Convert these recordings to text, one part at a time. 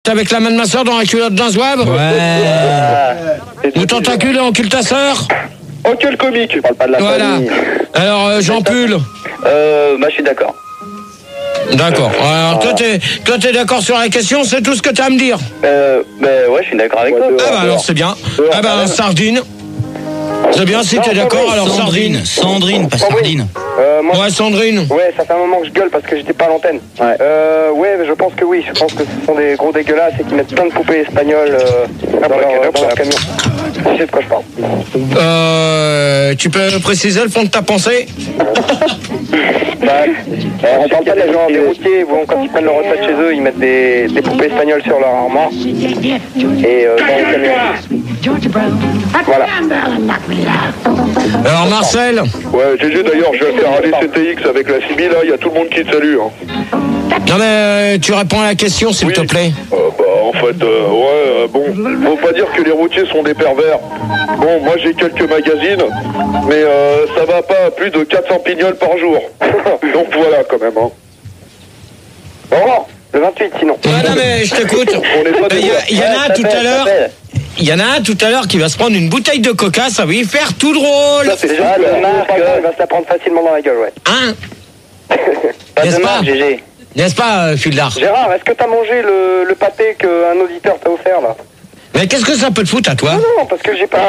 Avec la main de ma soeur dans la culotte d'un zouave. Ouais. Ou tentacule et encule ta soeur. Encule comique. Je parle pas de la famille. Alors, Jean Pull. Je suis d'accord. D'accord. Alors, toi, t'es d'accord sur la question, c'est tout ce que t'as à me dire. Ouais, je suis d'accord avec toi. Ah bah alors, c'est bien. Ah bah, Sardine. C'est bien, si t'es d'accord, alors Sandrine. Sandrine, pas Sardine. Ouais, Sandrine. Ouais, ça fait un moment que je gueule parce que j'étais pas à l'antenne. Ouais. Mais je pense que oui. Je pense que ce sont des gros dégueulasses et qui mettent plein de poupées espagnoles dans leur camion. Tu sais de quoi je parle. Tu peux préciser le fond de ta pensée? On parle pas des gens, des routiers, quand ils prennent leur retraite chez eux, ils mettent des poupées espagnoles sur leur armoire. Et dans le camion. Voilà. Alors, Marcel. Ouais, GG d'ailleurs, je vais faire aller CTX avec la CB, là, il y a tout le monde qui te salue. Hein. Non mais tu réponds à la question s'il te plaît. En fait, bon, faut pas dire que les routiers sont des pervers. Bon, moi j'ai quelques magazines, mais ça va pas à plus de 400 pignoles par jour. Donc voilà quand même. Hein. Bon, le 28 sinon. Ah non mais je t'écoute. Il y en a un tout à l'heure. Il y en a un tout à l'heure qui va se prendre une bouteille de coca, ça va y faire tout drôle. Ça, c'est déjà le Marc, il va se la prendre facilement dans la gueule, ouais. Hein? N'est-ce pas, GG? N'est-ce pas, Fildar? Gérard, est-ce que t'as mangé le pâté qu'un auditeur t'a offert, là? Mais qu'est-ce que ça peut te foutre à toi? Non, parce que j'ai pas...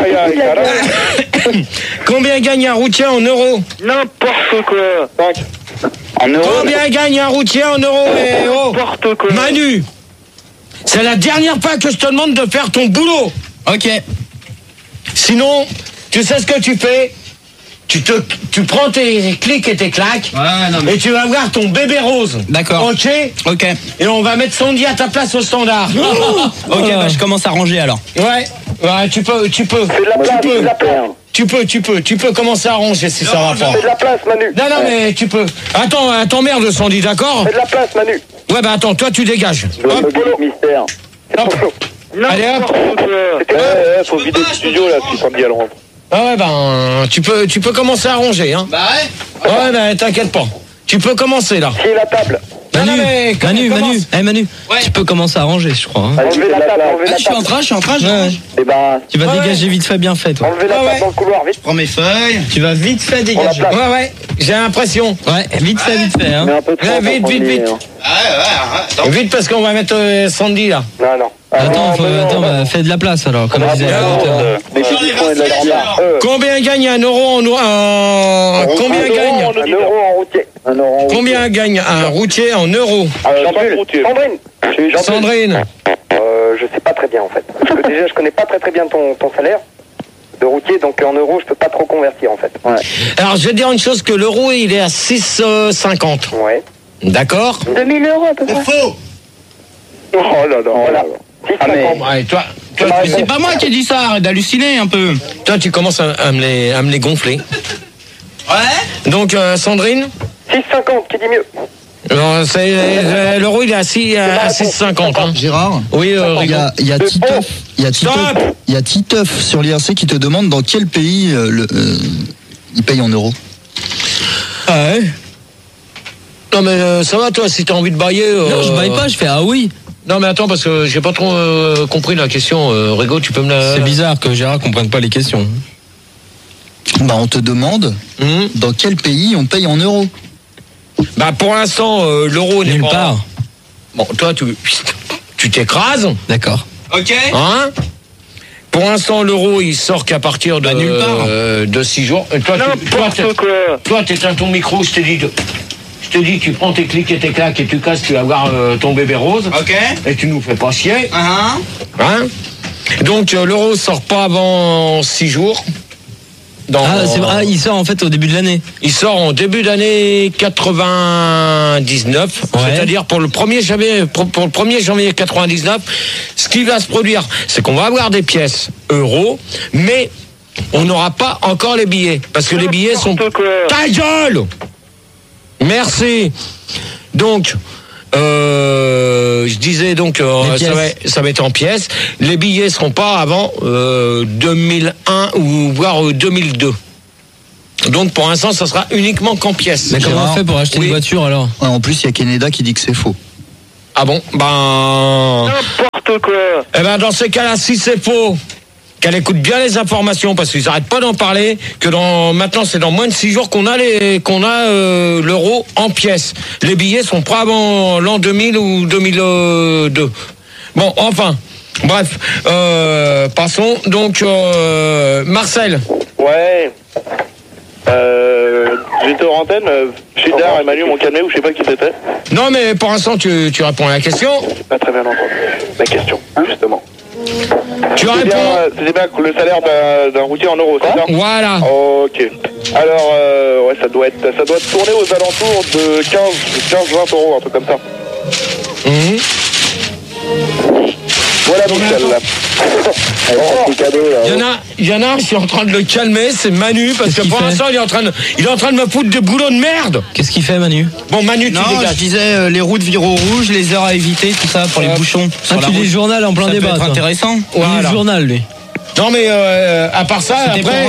Combien gagne un routier en euros? N'importe quoi. 5. En euros? Combien gagne un routier en euros? N'importe quoi. Manu, c'est la dernière fois que je te demande de faire ton boulot. Ok. Sinon, tu sais ce que tu fais? Tu prends tes clics et tes claques et tu vas voir ton bébé rose. D'accord. Ok. Et on va mettre Sandy à ta place au standard. Ok, je commence à ranger alors. Ouais, tu peux. Fais de la place, fais de la place. Tu peux commencer à ranger si ça va pas. Fais de la place, Manu. Non, mais tu peux. Attends, merde, Sandy, d'accord? Fais de la place, Manu. Ouais, bah attends, toi tu dégages. Hop. Mystère. Hop. Allez, hop. Faut vider le studio là, si Sandy elle rentre. Ah ouais, ben, tu peux commencer à ranger, hein. Bah ouais. Ouais, ben, t'inquiète pas. Tu peux commencer, là. Qui est la table? Manu, tu peux commencer à ranger, je crois. Hein. Enlevez la table, enlevez la table. Je suis en train. Eh ben, Tu vas dégager vite fait, bien fait, toi. enlevez la table dans le couloir, vite. Je prends mes feuilles. Tu vas vite fait dégager. Ouais, j'ai l'impression. Ouais, vite fait, hein. Mais un peu trop. Vite. Ouais. Vite, parce qu'on va mettre Sandy, là. Non. Attends, fais de la place alors, comme je disais. Les petits font de la grandeur. Combien gagne un euro Combien gagne Un euro en routier. Combien gagne un routier en euros? Sandrine. Je sais pas très bien en fait. Parce que déjà je connais pas très bien ton salaire de routier, donc en euros je peux pas trop convertir en fait. Ouais. Alors je vais te dire une chose, que l'euro il est à 6,50. Ouais. D'accord? 2000 euros à peu près. Faux. Oh là là. Voilà. 6,50. Ouais, toi, Mais c'est pas moi qui ai dit ça, arrête d'halluciner un peu. toi tu commences à me les gonfler. Ouais. Donc Sandrine? 6,50, qui dit mieux? Non, l'euro il est à 6,50. Hein. Gérard, Oui, Rigo. il y a Titeuf sur l'IRC qui te demande dans quel pays il paye en euros. Ah ouais? Non mais ça va toi, si t'as envie de bailler... Non, je baille pas, je fais ah oui. Non mais attends, parce que j'ai pas trop compris la question. Rigo, tu peux me la... C'est bizarre que Gérard comprenne pas les questions. Bah on te demande dans quel pays on paye en euros. Bah pour l'instant, l'euro n'est Nulle pas... part. Bon, toi tu t'écrases. D'accord. Ok. Hein? Pour l'instant, l'euro, il sort qu'à partir de, nulle part. De 6 jours. Toi, t'éteins ton micro, je te dis, tu prends tes clics et tes claques et tu casses, tu vas voir ton bébé rose. Ok. Et tu nous fais pas chier. Uh-huh. Hein? Donc, l'euro sort pas avant 6 jours. Il sort en fait au début de l'année. Il sort en début d'année 99, c'est-à-dire pour le 1er janvier 99, ce qui va se produire, c'est qu'on va avoir des pièces euros, mais on n'aura pas encore les billets, parce que les billets sont... Ta gueule! Merci. Donc... je disais donc ça va être en pièces. Les billets seront pas avant 2001 ou voire 2002. Donc pour l'instant ça sera uniquement qu'en pièces. Mais comment on fait pour acheter une voiture alors? En plus il y a Canada qui dit que c'est faux. Ah bon? N'importe quoi. Eh ben, dans ces cas-là, si c'est faux, qu'elle écoute bien les informations, parce qu'ils n'arrêtent pas d'en parler, que maintenant c'est dans moins de 6 jours qu'on a l'euro en pièces. Les billets sont pas avant l'an 2000 ou 2002. Bon, enfin, bref, passons. Donc, Marcel. Ouais. J'étais en antenne, Chidar et Manu m'ont calmé ou je sais pas qui c'était. Non, mais pour l'instant, tu réponds à la question. Pas très bien entendu. La question, justement. Tu réponds. C'est bien le salaire d'un routier en euros, c'est ça? Voilà. Ok. Alors, ouais, ça doit tourner aux alentours de 15-20 euros, un truc comme ça. Voilà Michel là. Il y en a, je suis en train de le calmer, c'est Manu, parce que pour l'instant il est en train de me foutre des boulots de merde. Qu'est-ce qu'il fait Manu? Bon Manu, tu dégages. Je disais les routes viraux rouges, les heures à éviter, tout ça pour les bouchons. Tu lis le journal en plein débat. Ça peut être intéressant. Voilà. Il lit le journal lui. Non mais à part ça,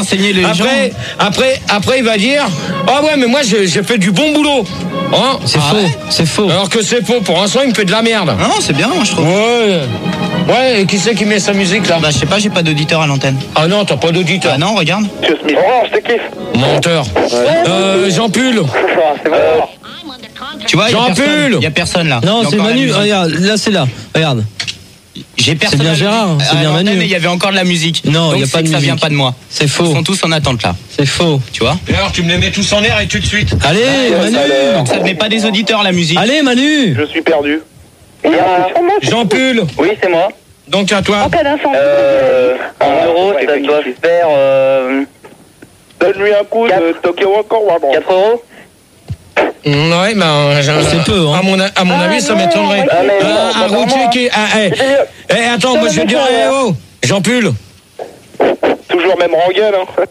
après il va dire ouais mais moi j'ai fait du bon boulot. Hein? C'est faux. Alors que c'est faux, pour l'instant il me fait de la merde. Non, c'est bien moi je trouve. Ouais, et qui c'est qui met sa musique là? Bah je sais pas, j'ai pas d'auditeur à l'antenne. Ah non, t'as pas d'auditeur. Ah non, regarde. Orange, je te kiffe. Menteur. Jean Pull. C'est vrai. Tu vois, il y a personne là. Non, c'est Manu, regarde, là c'est là. Regarde. J'ai personne. C'est bien Gérard, c'est bien Manu. Mais il y avait encore de la musique. Non, il y a pas de musique. Ça vient pas de moi. C'est faux. Ils sont tous en attente là. C'est faux. Tu vois? Et alors tu me les mets tous en l'air et tout de suite. Allez, Manu. Donc ça venait pas des auditeurs la musique. Allez, Manu. Je suis perdu. Jean Pull. Oui, c'est moi. Donc à toi. En cas d'incendie. En euros, ça doit faire. Donne-lui un coup de Tokyo encore, 4 euros. Ouais, c'est peu. Hein. À mon avis, ça m'étonnerait. Un routier qui. Attends, moi je vais dire. Jean Pull. Toujours même rengaine, hein.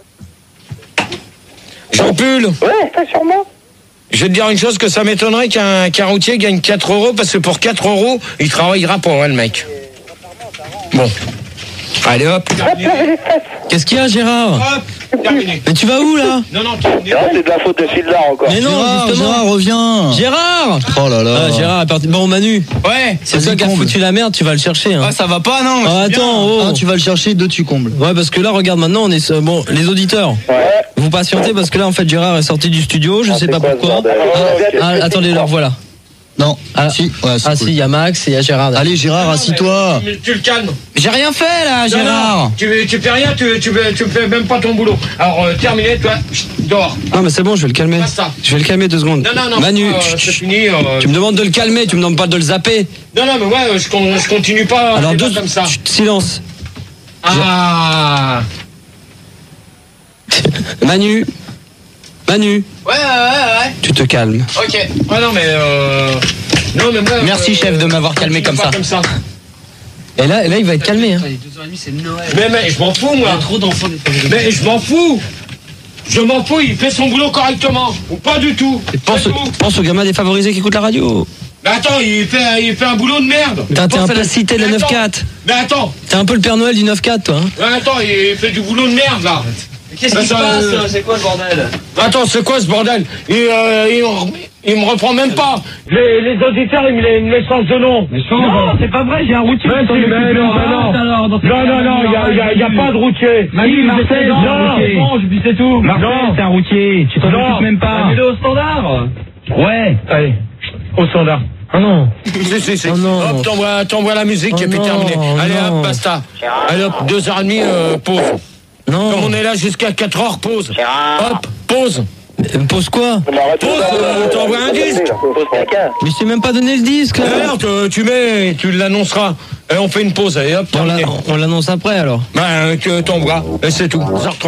Jean Pull. Ouais, c'est sûrement. Je vais te dire une chose, que ça m'étonnerait qu'un routier gagne 4 euros, parce que pour 4 euros, il travaillera pour elle, mec. Bon. Allez hop. Qu'est-ce qu'il y a, Gérard? Hop, terminé. Mais tu vas où là? Non, terminé. C'est de la faute de Chidar encore. Mais non, Gérard, reviens. Gérard. Oh là là. Gérard est parti. Bon, Manu. Ouais. C'est toi qui as foutu la merde, tu vas le chercher. Hein. Ça va pas, non? Attends, tu vas le chercher, tu combles. Ouais, parce que là, regarde, maintenant, on est bon, les auditeurs. Ouais. Vous patientez parce que là, en fait, Gérard est sorti du studio, je sais pas pourquoi. Attendez, leur voilà. Non, si, il y a Max et il y a Gérard. Allez Gérard, assis-toi. Tu le calmes. J'ai rien fait là, Gérard. Non, tu fais rien, tu fais même pas ton boulot. Alors terminé, toi, dehors. Non mais c'est bon, je vais le calmer. Je vais le calmer 2 secondes. Non, Manu, c'est fini. Tu me demandes de le calmer, tu me demandes pas de le zapper. Non, mais moi je continue pas. Alors comme ça. Silence. Ah. Manu. Ouais. Tu te calmes. Ok. Ah non mais moi. Merci chef de m'avoir calmé comme ça. Et là il va être calmé. Hein. 2h30 c'est Noël. Mais je m'en fous moi. Il y a trop d'enfants. Mais je m'en fous. Il fait son boulot correctement. Ou pas du tout. Pense aux gamins défavorisés qui écoutent la radio. Mais attends, il fait un boulot de merde. T'es un peu la cité de la 9-4. Mais attends. T'es un peu le Père Noël du 9-4 toi. Hein. Mais attends, il fait du boulot de merde là. Qu'est-ce qui se passe? C'est quoi ce bordel? Attends, c'est quoi ce bordel? Il me reprend même pas. Les auditeurs, ils me les changent de nom. Non, c'est pas vrai, j'ai un routier. Non, il n'y a pas de routier. Manu, Marcel, non, c'est tout. Marcel, c'est un routier. Tu t'en occupes même pas. Mais au standard. Ouais. Allez, au standard. Oh non. Si. Oh non. Hop, t'envoies la musique et puis terminé. Allez hop, basta. Allez hop, 2h30, pause. Non. Comme on est là jusqu'à 4h, pause. Hop, pause. Pause quoi? Pause, t'envoies un disque. Mais je t'ai même pas donné le disque là. D'ailleurs, tu l'annonceras. Et on fait une pause, allez hop, on l'annonce après alors. T'envoies, et c'est tout.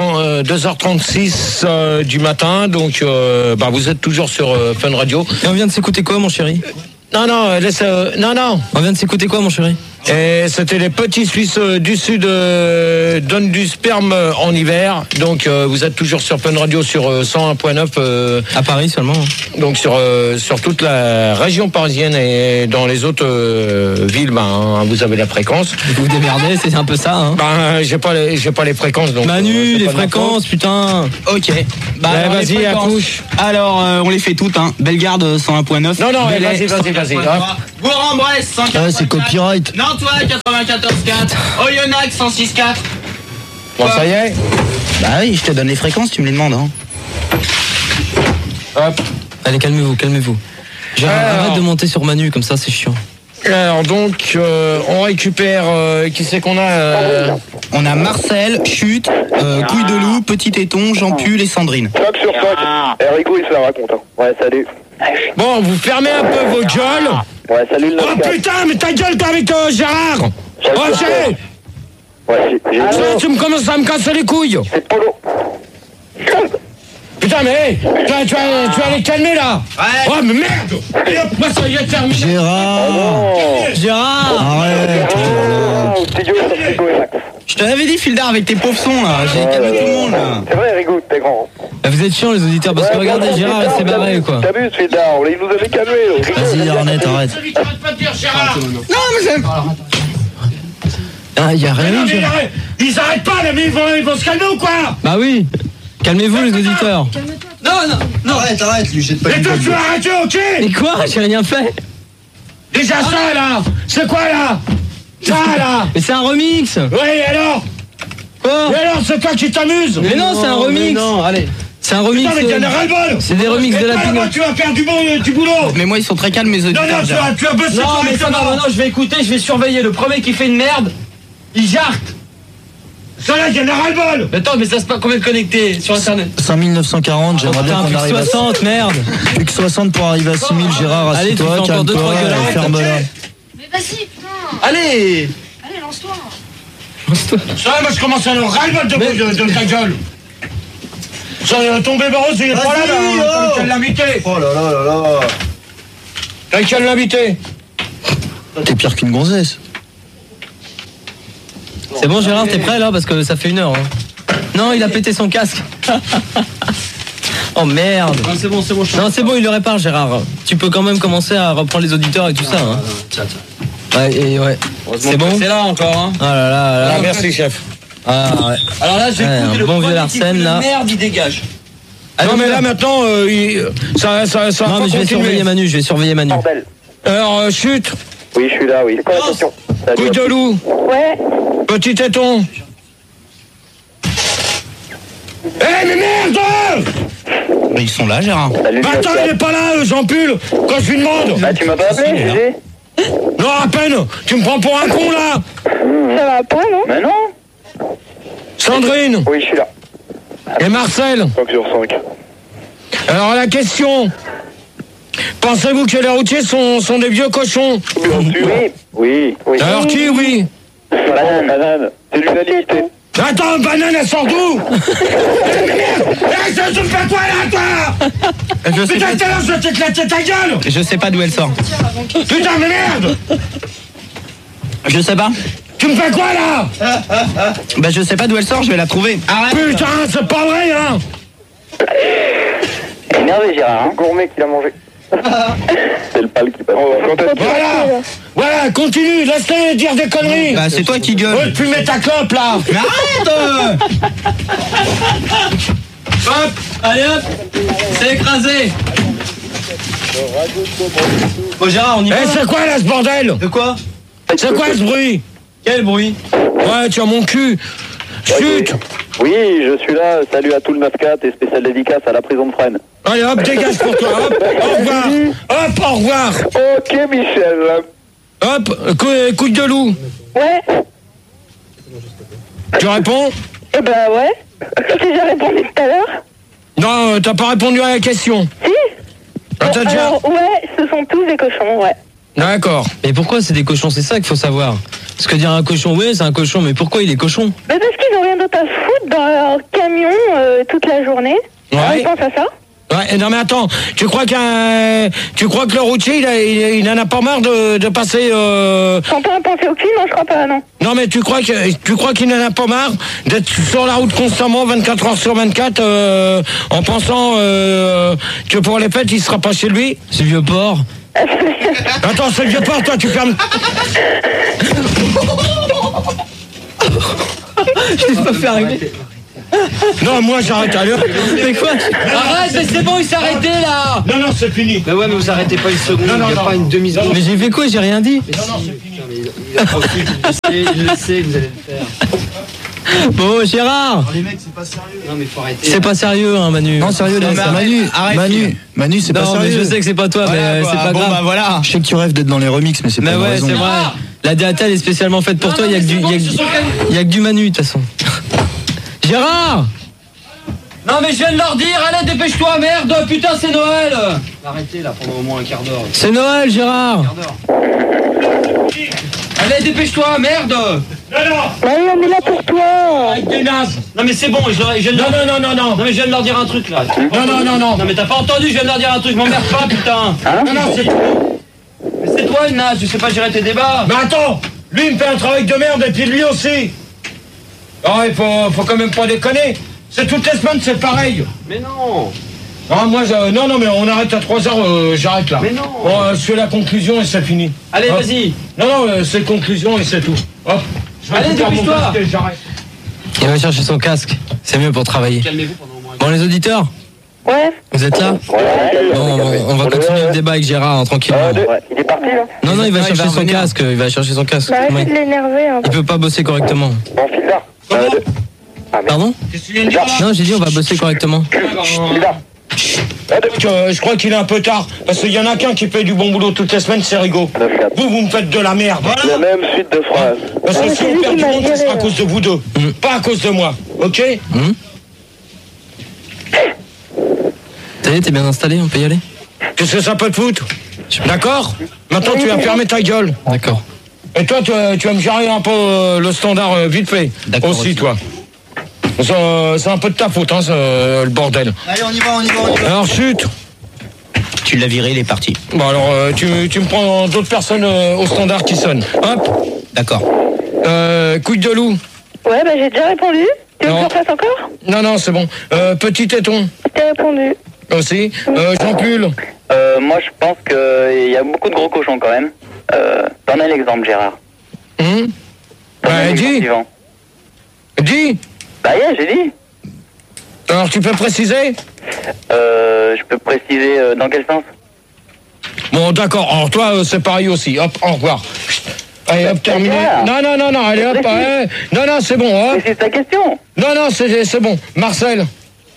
2h36 du matin, donc vous êtes toujours sur Fun Radio. Et on vient de s'écouter quoi mon chéri? Non, laisse. Non. On vient de s'écouter quoi mon chéri? Et c'était les petits Suisses du Sud donnent du sperme en hiver. Donc vous êtes toujours sur Fun Radio sur 101.9 à Paris seulement. Donc sur toute la région parisienne et dans les autres villes, vous avez la fréquence. Vous vous démerdez, c'est un peu ça. Hein. J'ai pas les fréquences donc. Manu, les fréquences, putain. Ok. Vas-y, accouche. Alors on les fait toutes. Bellegarde 101.9. Non, vas-y. Bourg-en-Bresse, 184. Ouais, c'est copyright. Nantois, 94.4. Oyonnax, 106.4. Bon, ça y est. Bah oui, je te donne les fréquences, tu me les demandes. Hein. Hop. Allez, calmez-vous. Arrête de monter sur Manu, comme ça, c'est chiant. Alors donc, on récupère... qui c'est qu'on a On a Marcel, Chute, Couille de Loup, Petit Téton, Jean-Pull et Sandrine. 5 sur 5. Rigo, il se la raconte. Hein. Ouais, salut. Bon, vous fermez un peu vos gueules. Ouais, salut le 9-4. Oh putain, mais ta gueule, t'es avec Gérard. Ok. Ouais, Ça, tu me commences à me casser les couilles. C'est Polo. Putain, mais tu vas les calmer là. Ouais. Oh, mais merde. Allez hop, moi ça y est, terminé. Gérard, arrête. Je te l'avais dit, Fildar, avec tes pauvres sons là. J'ai calmé tout le monde là. C'est vrai, Rigo, t'es grand. Vous êtes chiants les auditeurs, parce que regardez, Gérard, il s'est barré quoi. T'abuses, Fildar, il nous avait calmé. Vas-y, Arnett, arrête. Non, mais j'aime. Ah, y a rien. Ils arrêtent pas, là, mais ils vont se calmer ou quoi? Bah oui. Calmez-vous les auditeurs. Non, arrête, lui jette pas mais une toi, balle. tu vas arrêter, ok? Mais quoi? J'ai rien fait. Déjà ça, là. C'est quoi, là? Ça, là. Mais c'est un remix. Oui, alors? Quoi? Et alors, c'est toi qui t'amuses? Mais non, c'est un remix. Non, allez. C'est un remix. Putain, mais t'en as ras-le-bol. C'est des remixes de la Pino. Tu vas faire du boulot. Mais moi, ils sont très calmes, mes auditeurs. Non, tu vas bosser. Non, mais ça va, maintenant, je vais écouter, je vais surveiller. Le premier qui fait une merde, il jarte. Ça là, il y en a ras-le-bol. Attends, mais ça se passe combien de connectés sur internet? 5940, j'aimerais bien qu'on plus arrive que 60, merde. Plus que 60 pour arriver à 6000, Gérard, Allez, tu assieds-toi, fais encore deux, calme-toi, trois gueules, ferme-la. Mais vas-y, putain. Allez. Allez, lance-toi. Ça, moi, je commence à avoir ras-le-bol de ta gueule. Ça, tombé Barros, il est pas là, là. T'as qu'à l'inviter. Oh là là là là. T'as qu'à l'inviter. T'es pire qu'une gonzesse. C'est bon Gérard, t'es prêt là? Parce que ça fait 1 heure. Hein. Non, il a pété son casque. Oh merde. Non, c'est bon. Non, c'est bon, il le répare Gérard. Tu peux quand même commencer à reprendre les auditeurs et tout ça. Hein. Tiens. Ouais. C'est bon. C'est là encore, hein. Ah là. Ah, merci, chef. Ah ouais. Alors là, j'ai écouté le bon vieux premier Larsen qui là. merde, il dégage. Non, mais là, maintenant, ça Non, mais je vais surveiller Manu. Bordel. Alors, chute. Oui, je suis là, oui. C'est quoi la question? Couille de loup. Ouais. Petit téton. Mais merde! Mais ils sont là, Gérard. Salut, Bah attends, il est pas là, Jean-Pull, quand je lui demande. Bah, tu m'as pas appelé, GG? Non, à peine. Tu me prends pour un con, là. Ça va pas, non? Mais non. Sandrine. Oui, je suis là. Et Marcel. 5 sur 5. Alors, la question. Pensez-vous que les routiers sont des vieux cochons? Bien sûr. Oui. Alors qui, oui? Banane. C'est l'unanimité. Attends, banane, elle sort d'où? Merde! Ça me fait quoi, là, toi? Putain, tout à l'heure, je vais t'éclater ta gueule! Je sais pas d'où elle sort. Putain, mais merde! Je sais pas. Tu me fais quoi, là? Bah, je sais pas d'où elle sort, je vais la trouver. Arrête. Putain, c'est pas vrai, hein? Énervé, Gérard. Hein. Gourmet qui l'a mangé. C'est le pal qui passe. Voilà, continue, laisse-les dire des conneries. Bah, c'est toi qui gueule. Ouais, puis mets ta clope, là. Mais arrête. Hop, allez hop, c'est écrasé. Bon Gérard, on y va. C'est quoi, là, ce bordel? De quoi? C'est quoi, ce bruit? Quel bruit? Ouais, tu as mon cul. Chut. Oui, je suis là. Salut à tout le 9-4 et spécial dédicace à la prison de Fresnes. Allez, hop, dégage pour toi. Hop, au revoir. Hop, au revoir. Ok, Michel. Hop, couille de loup. Ouais. Tu réponds? Eh ben ouais. J'ai déjà répondu tout à l'heure. Non, t'as pas répondu à la question. Si. Ah, t'as déjà... Alors, ouais, ce sont tous des cochons, ouais. D'accord. Mais pourquoi c'est des cochons? C'est ça qu'il faut savoir. Parce que dire un cochon, oui, c'est un cochon, mais pourquoi il est cochon? Mais parce qu'ils ont rien d'autre à foutre dans leur camion toute la journée. Ouais. Alors, ils pensent à ça. Ouais, non mais attends, tu crois que le routier il en a pas marre de passer Sans pas penser au cul, non, je crois pas, non. Non mais tu crois qu'il n'en a pas marre d'être sur la route constamment 24 heures sur 24 en pensant que pour les fêtes il sera pas chez lui? C'est vieux porc. Attends, c'est vieux porc, toi tu fermes. Je vais pas faire arriver. Non, moi j'arrête à l'heure. Mais quoi? Arrête, mais c'est bon, il s'est arrêté là. Non, c'est fini. Mais ouais, mais vous arrêtez pas une seconde. Non, il n'y a pas une demi-seconde. Mais j'ai fait quoi? J'ai rien dit. Non, c'est fini. Je le sais que vous allez le faire. Bon, Gérard. Les mecs, c'est pas sérieux. Non, mais faut arrêter. C'est pas sérieux, hein, Manu. Non, sérieux, Manu, c'est pas sérieux. Non, mais je sais que c'est pas toi, mais c'est pas grave. Bah voilà. Je sais que tu rêves d'être dans les remixes, mais c'est pas Mais ouais, raison. c'est vrai. La DATL est spécialement faite pour toi. Il y a que du Manu, de toute façon. Gérard. Non, mais je viens de leur dire, allez, dépêche-toi, merde. Putain, c'est Noël. Arrêtez là pendant au moins un quart d'heure. C'est Noël, Gérard. Allez, dépêche-toi, merde. Non. Allez, on est là pour toi. Avec des nazes. Non, mais c'est bon, je viens de leur... Non. Non, mais je viens de leur dire un truc là. Non. Non, mais t'as pas entendu, je viens de leur dire un truc, m'emmerde pas, putain. Non, c'est tout. Mais c'est toi, une naze, je sais pas gérer tes débats. Mais attends, lui il me fait un travail de merde et puis lui aussi. Oh, il faut quand même pas déconner. C'est toutes les semaines, c'est pareil. Mais non. Ah, moi, non, mais on arrête à 3h, j'arrête là. Mais non. Bon, je fais la conclusion et c'est fini. Allez, Hop. vas-y. Non, c'est conclusion et c'est tout. Hop. Allez, dépêche-toi. J'arrête. Il va chercher son casque. C'est mieux pour travailler. Calmez-vous pendant au moins un Bon, les auditeurs, Ouais. vous êtes là? Bon, on va continuer le débat avec Gérard, hein, tranquillement. Ouais, il est parti là. Non, il va chercher son casque. Il va chercher son casque. Bah, arrêtez de l'énerver. Hein. Il peut pas bosser correctement. Bon, file là. Pardon? Qu'est-ce que tu viens de dire là? Non, j'ai dit on va bosser correctement. File là. Je crois qu'il est un peu tard, parce qu'il y en a qu'un qui fait du bon boulot toutes les semaines, c'est Rigaud. Vous me faites de la merde. La même suite de phrases. Parce que si on perd du monde, ce sera à cause de vous deux, pas à cause de moi, ok? Ça y est, t'es bien installé, on peut y aller? Qu'est-ce que ça peut te foutre? D'accord? Maintenant tu vas fermer ta gueule. D'accord. Et toi, tu vas me gérer un peu le standard vite fait. D'accord, aussi, aussi. toi. C'est un peu de ta faute, hein, le bordel. Allez, on y va. Alors, chut. Tu l'as viré, il est parti. Bon, alors, tu me prends d'autres personnes au standard qui sonnent. Hop. D'accord. Couille de loup. Ouais, bah j'ai déjà répondu. Tu veux que je refasse encore? Non, c'est bon. Petit téton. T'as répondu. Aussi. Jean-Pull. Moi, je pense qu'il y a beaucoup de gros cochons quand même. T'en as l'exemple, Gérard. Dis. Dis. Bah, yeah, j'ai dit. Alors, tu peux préciser? Je peux préciser dans quel sens? Bon, d'accord. Alors, toi, c'est pareil aussi. Hop, au revoir. Allez, hop, terminé. Non, allez, hop. Non, c'est bon, hop. Mais c'est ta question. Non, c'est bon. Marcel.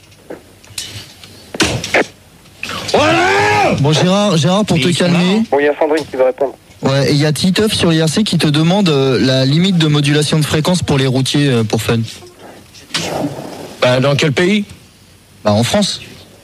Voilà. Bon, Gérard, pour te calmer. Bon, il y a Sandrine qui va répondre. Ouais, et il y a Titeuf sur l'IRC qui te demande la limite de modulation de fréquence pour les routiers pour fun. Bah, dans quel pays? Bah, en France.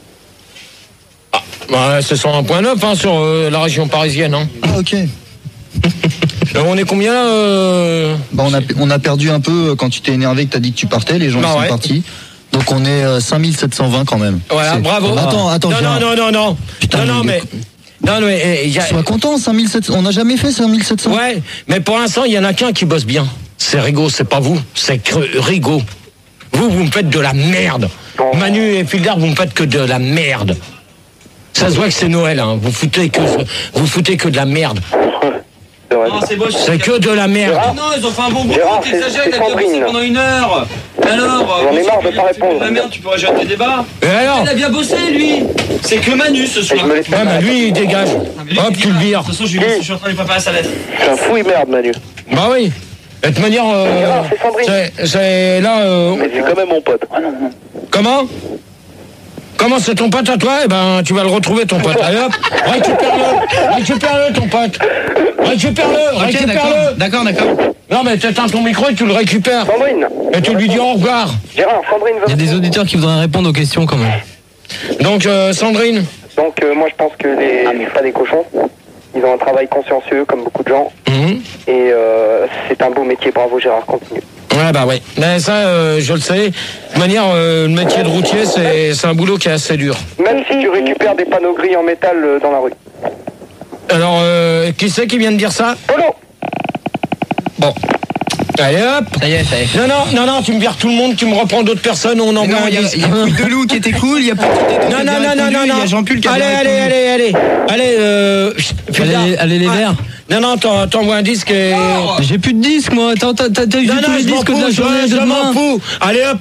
Bah, c'est 101.9 hein, sur la région parisienne. Hein. Ah, ok. On est combien Bah, on a perdu un peu quand tu t'es énervé que t'as dit que tu partais, les gens sont partis. Donc on est 5720 quand même. Voilà, bravo. Attends. Non. Putain, non, mais sois content, 5700. On n'a jamais fait 5700. Ouais, mais pour l'instant, il y en a qu'un qui bosse bien. C'est Rigaud, c'est pas vous. C'est Rigaud. Vous me faites de la merde. Manu et Fildar, vous me faites que de la merde. Ça se voit que c'est Noël, hein. Vous foutez que de la merde. Non, c'est bon, c'est que de la merde. Non, ils ont fait un bon boulot, t'exagères, il a bien bossé pendant 1 heure. Alors, j'en ai marre de pas répondre. La merde, tu pourras gérer tes débats. Et alors? Il a bien bossé, lui. C'est que Manu ce soir. Ouais, bah lui, il dégage. Hop, tu le vires. De toute façon, je suis en train de préparer sa lettre. C'est un fou et merde, Manu. Bah oui. De toute manière, c'est là. Mais c'est quand même mon pote. Comment c'est ton pote à toi? Eh ben, tu vas le retrouver, ton pote. Allez hop, récupère-le, ton pote. Récupère-le. D'accord. Non, mais t'éteins ton micro et tu le récupères. Sandrine. Et tu lui dis au revoir. Gérard, Sandrine veut... Il y a des auditeurs qui voudraient répondre aux questions quand même. Donc, Sandrine. Donc, moi, je pense que c'est pas des cochons. Ils ont un travail consciencieux, comme beaucoup de gens. Et c'est un beau métier. Bravo, Gérard, continue. Ouais, bah ouais. Mais ça, je le sais. De toute manière, le métier de routier, c'est un boulot qui est assez dur. Même si tu récupères des panneaux gris en métal dans la rue. Alors, qui c'est qui vient de dire ça? Polo. Bon. Allez hop. Ça y est. Non, tu me vires tout le monde, tu me reprends d'autres personnes, on envoie un disque. Il y a Couille de Loup qui était cool, il y a Petit Téton. Non. Il y a Jean-Pull qui a Allez. Allez, les verts. Non, t'envoies un disque et... J'ai plus de disques, moi. T'as eu tous les disques de la journée de je demain. m'en fous. Allez hop,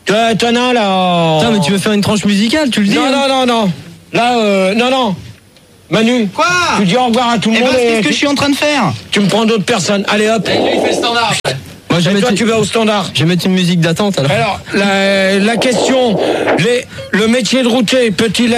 T'en as là. Putain, mais tu veux faire une tranche musicale, tu le dis. Non. Là, non. Manu. Quoi? Tu dis au revoir à tout le monde. Qu'est-ce que je suis en train de faire? Tu me prends d'autres personnes. Allez hop. Lui, il fait le standard. Moi, tu vas au standard. Je vais mettre une musique d'attente alors. Alors, la question, le métier de routier peut-il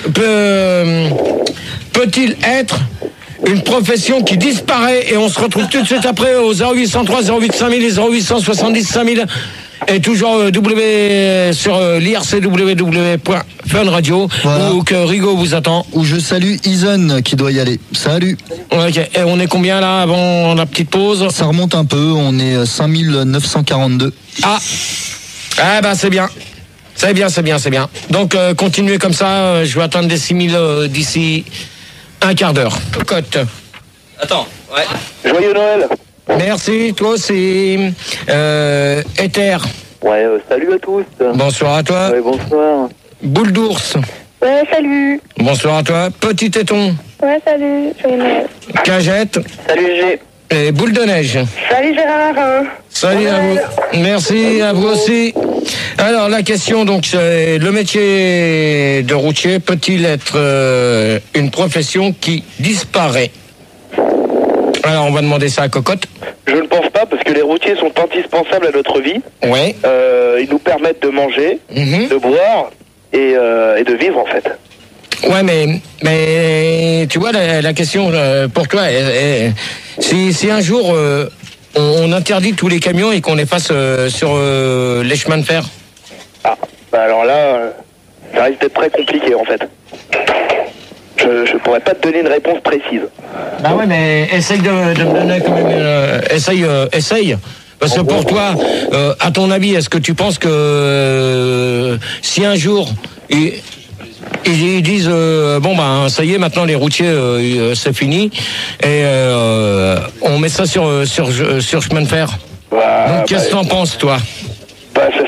être une profession qui disparaît? Et on se retrouve tout de suite après au 0803 08 5000 et 0870 5000. Et toujours sur l'IRCW.funradio, voilà. Où que Rigaud vous attend. Où je salue Ison qui doit y aller. Salut. Ok. Et on est combien là avant la petite pause? Ça remonte un peu, on est 5942. Ah bah c'est bien. C'est bien. Donc continuez comme ça, je vais atteindre des 6000 d'ici un quart d'heure. Cocotte. Attends, ouais. Joyeux Noël. Merci, toi aussi. Ether. Ouais, salut à tous. Bonsoir à toi. Ouais, bonsoir. Boule d'ours. Ouais, salut. Bonsoir à toi. Petit téton. Ouais, salut. Joyeux Noël. Cagette. Salut G. Et boule de neige. Salut Gérard. Salut à vous. Merci à vous aussi. Alors la question, donc, c'est le métier de routier peut-il être une profession qui disparaît? Alors on va demander ça à Cocotte. Je ne pense pas, parce que les routiers sont indispensables à notre vie. Ouais. Ils nous permettent de manger, de boire et de vivre en fait. Ouais, mais tu vois la question pour toi, si un jour on interdit tous les camions et qu'on les fasse sur les chemins de fer. Ah, bah alors là, ça risque d'être très compliqué en fait. Je pourrais pas te donner une réponse précise. Bah ouais, mais essaye de me donner quand même. Essaye. Parce que pour toi, à ton avis, est-ce que tu penses que si un jour ils disent bon ben ça y est, maintenant les routiers c'est fini et on met ça sur chemin de fer. Donc qu'est-ce que t'en penses toi? Bah ce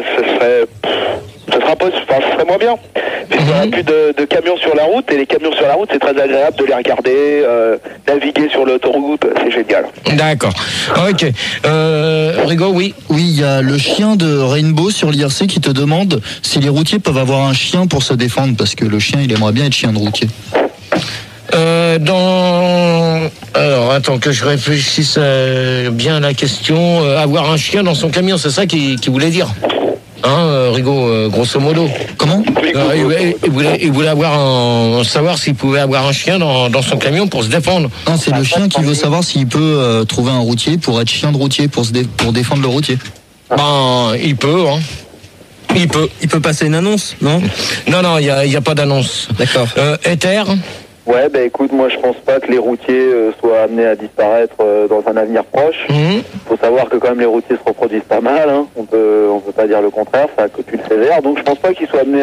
serait moins bien. Puis il n'y aura plus de camions sur la route, et les camions sur la route, c'est très agréable de les regarder, naviguer sur l'autoroute, c'est génial. D'accord. Ok. Rigaud, oui. Oui, il y a le chien de Rainbow sur l'IRC qui te demande si les routiers peuvent avoir un chien pour se défendre, parce que le chien, il aimerait bien être chien de routier. Alors, attends que je réfléchisse bien à la question. Avoir un chien dans son camion, c'est ça qu'il voulait dire. Hein, Rigaud, grosso modo. Comment? Il voulait savoir s'il pouvait avoir un chien dans son camion pour se défendre. Non, c'est le chien qui veut savoir s'il peut trouver un routier pour être chien de routier, pour défendre le routier. Ben, il peut, hein. Il peut passer une annonce, non? Non, il y a pas d'annonce. D'accord. Ether. Ouais, bah écoute, moi je pense pas que les routiers soient amenés à disparaître dans un avenir proche. Faut savoir que quand même les routiers se reproduisent pas mal, hein. On peut pas dire le contraire, ça a coupé le sévère. Donc je pense pas qu'ils soient amenés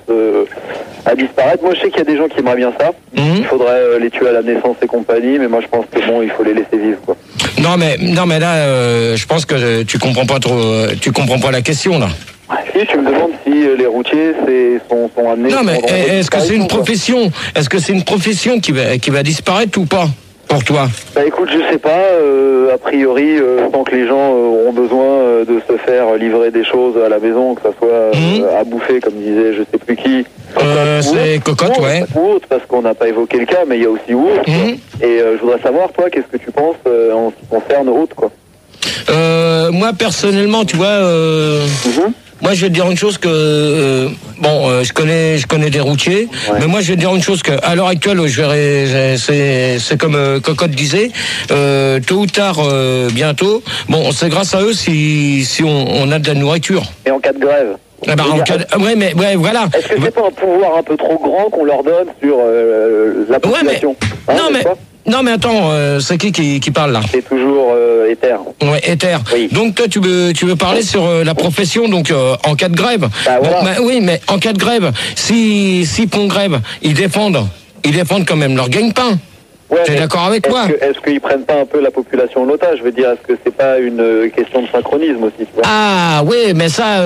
à disparaître. Moi je sais qu'il y a des gens qui aimeraient bien ça. Il faudrait les tuer à la naissance et compagnie, mais moi je pense que bon, il faut les laisser vivre, quoi. Non mais là je pense que tu comprends pas la question là. Si tu me demandes si les routiers sont amenés. Non mais est-ce que c'est une profession? Est-ce que c'est une profession qui va disparaître ou pas pour toi? Bah écoute, je sais pas. A priori, tant que les gens auront besoin de se faire livrer des choses à la maison, que ça soit à bouffer, comme disait je sais plus qui. C'est Cocotte, ouais. Ou autre, parce qu'on n'a pas évoqué le cas, mais il y a aussi autre. Et je voudrais savoir, toi, qu'est-ce que tu penses en ce qui concerne autre, quoi. Moi personnellement, tu vois. Moi, je vais te dire une chose que je connais des routiers, mais moi, je vais te dire une chose que à l'heure actuelle, c'est comme Cocotte disait, tôt ou tard, bientôt. Bon, c'est grâce à eux si on a de la nourriture. Et en cas de grève. Voilà. Est-ce que c'est pas un pouvoir un peu trop grand qu'on leur donne sur la population? Non mais attends, c'est qui parle là? C'est toujours Ether. Ouais, Ether. Oui. Donc toi tu veux parler sur la profession, donc en cas de grève. Oui, mais en cas de grève, si font grève, ils défendent quand même leur gagne-pain. Ouais, t'es d'accord avec moi? Est-ce qu'ils prennent pas un peu la population en otage? Je veux dire, est-ce que c'est pas une question de synchronisme aussi, tu vois? Ah oui, mais ça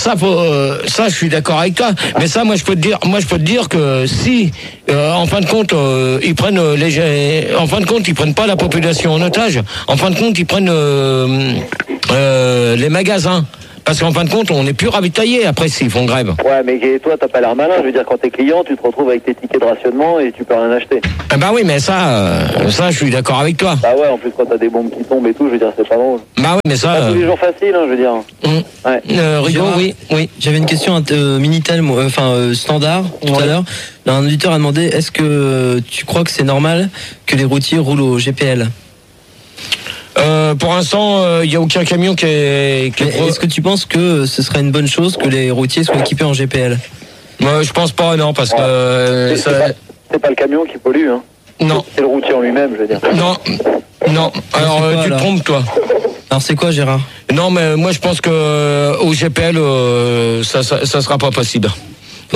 je suis d'accord avec toi. Mais ça, moi je peux te dire que si en fin de compte ils prennent ils prennent pas la population en otage. En fin de compte, ils prennent les magasins. Parce qu'en fin de compte, on n'est plus ravitaillé après s'ils font grève. Ouais, mais toi, t'as pas l'air malin. Je veux dire, quand t'es client, tu te retrouves avec tes tickets de rationnement et tu peux rien acheter. Bah oui, mais ça, je suis d'accord avec toi. Bah ouais, en plus, quand t'as des bombes qui tombent et tout, je veux dire, c'est pas drôle. Bah oui, mais ça... C'est pas tous les jours facile, je veux dire. Ouais. Rigo, oui. J'avais une question Minitel, standard, tout à l'heure. Un auditeur a demandé, est-ce que tu crois que c'est normal que les routiers roulent au GPL ? Pour l'instant, il n'y a aucun camion qui est... Est-ce que tu penses que ce serait une bonne chose que les routiers soient équipés en GPL ? Je pense pas, non, parce que... C'est pas le camion qui pollue, hein. Non. C'est le routier en lui-même, je veux dire. Non. Alors, tu te trompes, toi. Alors, c'est quoi, Gérard ? Non, mais moi, je pense que au GPL, ça sera pas possible. Rigo ?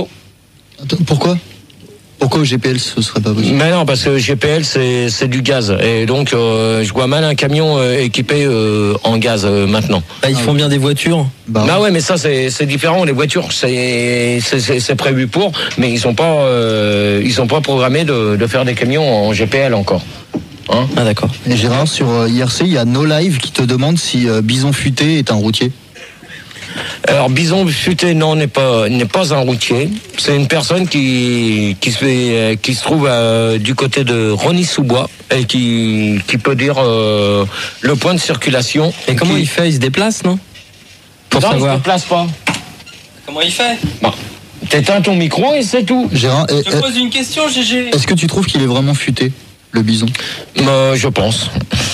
Pourquoi au GPL ce serait pas possible? Mais non, parce que GPL c'est du gaz et donc je vois mal un camion équipé en gaz maintenant. Ils font bien des voitures. Bah ouais, mais ça c'est différent. Les voitures c'est prévu pour, mais ils sont pas programmés de faire des camions en GPL encore. Hein? Ah d'accord. Et Gérard, sur IRC, il y a No Live qui te demande si Bison Futé est un routier. Alors Bison Futé n'est pas un routier. C'est une personne qui se trouve du côté de Rosny-sous-Bois et qui peut dire le point de circulation. Et comment il fait? Il se déplace, non? Pour savoir. Il se déplace pas. Comment il fait? Bon. T'éteins ton micro et c'est tout. Gérard, je te pose une question, GG. Est-ce que tu trouves qu'il est vraiment futé, le bison? Je pense.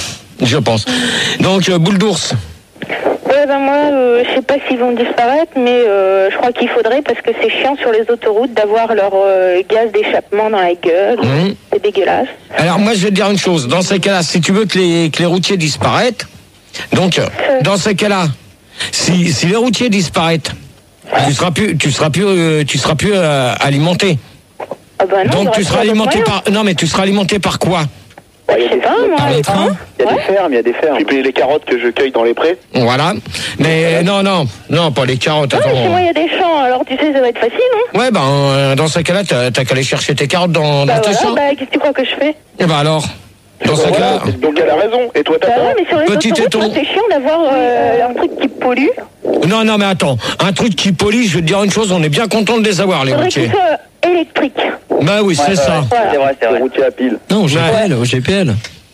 Donc boule d'ours. Moi, je sais pas s'ils vont disparaître, mais je crois qu'il faudrait, parce que c'est chiant sur les autoroutes d'avoir leur gaz d'échappement dans la gueule. C'est dégueulasse. Alors moi, je vais te dire une chose. Dans ces cas-là, si tu veux que les routiers disparaissent, donc dans ces cas-là, si les routiers disparaissent, tu seras plus alimenté. Ah bah non, donc tu seras alimenté par... Non, mais tu seras alimenté par quoi? Je sais pas, moi. Les trains. Il y a des fermes. Tu payes les carottes que je cueille dans les prés. Voilà. Mais non, pas les carottes. Ouais, chez moi, il y a des champs, alors tu sais, ça va être facile, non? Ouais, dans ce cas-là, t'as qu'à aller chercher tes carottes dans tes champs. Qu'est-ce que tu crois que je fais? Et alors dans ce cas-là... Donc elle a raison. Et toi, t'as pas. Mais sur les autoroutes, c'est chiant d'avoir un truc qui pollue. Non, mais attends. Un truc qui pollue, je vais te dire une chose, on est bien content de les avoir, les routiers. Électrique. Bah oui, c'est ça. C'est vrai. Routier à pile. Non, au GPL.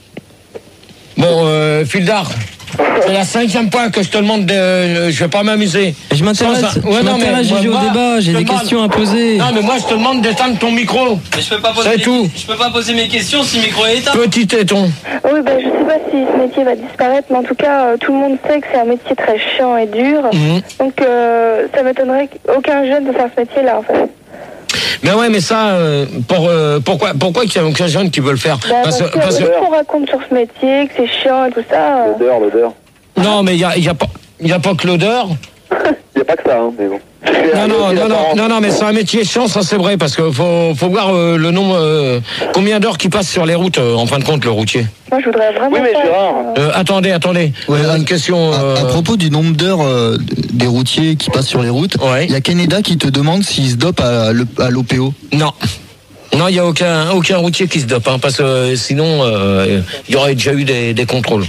Bon, Fildar, c'est la 5e fois que je te demande je vais pas m'amuser. Je m'intéresse au débat, j'ai des questions à poser. Non, mais moi je te demande d'éteindre ton micro. Mais je peux pas poser je peux pas poser mes questions si le micro est éteint. Petit téton. Oui, je sais pas si ce métier va disparaître, mais en tout cas, tout le monde sait que c'est un métier très chiant et dur. Donc ça m'étonnerait qu'aucun jeune ne fasse ce métier-là, en fait. Mais ouais, mais ça, pourquoi qu'il y a aucun jeune qui veut le faire? Parce qu'on raconte sur ce métier, que c'est chiant et tout ça. L'odeur. Non, mais il y a pas que l'odeur. Il n'y a pas que ça, hein, mais bon. Non, mais c'est un métier chiant, ça c'est vrai, parce que faut voir le nombre, combien d'heures qui passent sur les routes, en fin de compte, le routier. Moi, je voudrais vraiment. Oui, mais Gérard. Attendez. Ouais, une question. À propos du nombre d'heures des routiers qui passent sur les routes, il y a Canada qui te demande s'ils se dopent à l'OPO. Non, il n'y a aucun routier qui se dope, hein, parce que sinon, il y aurait déjà eu des contrôles.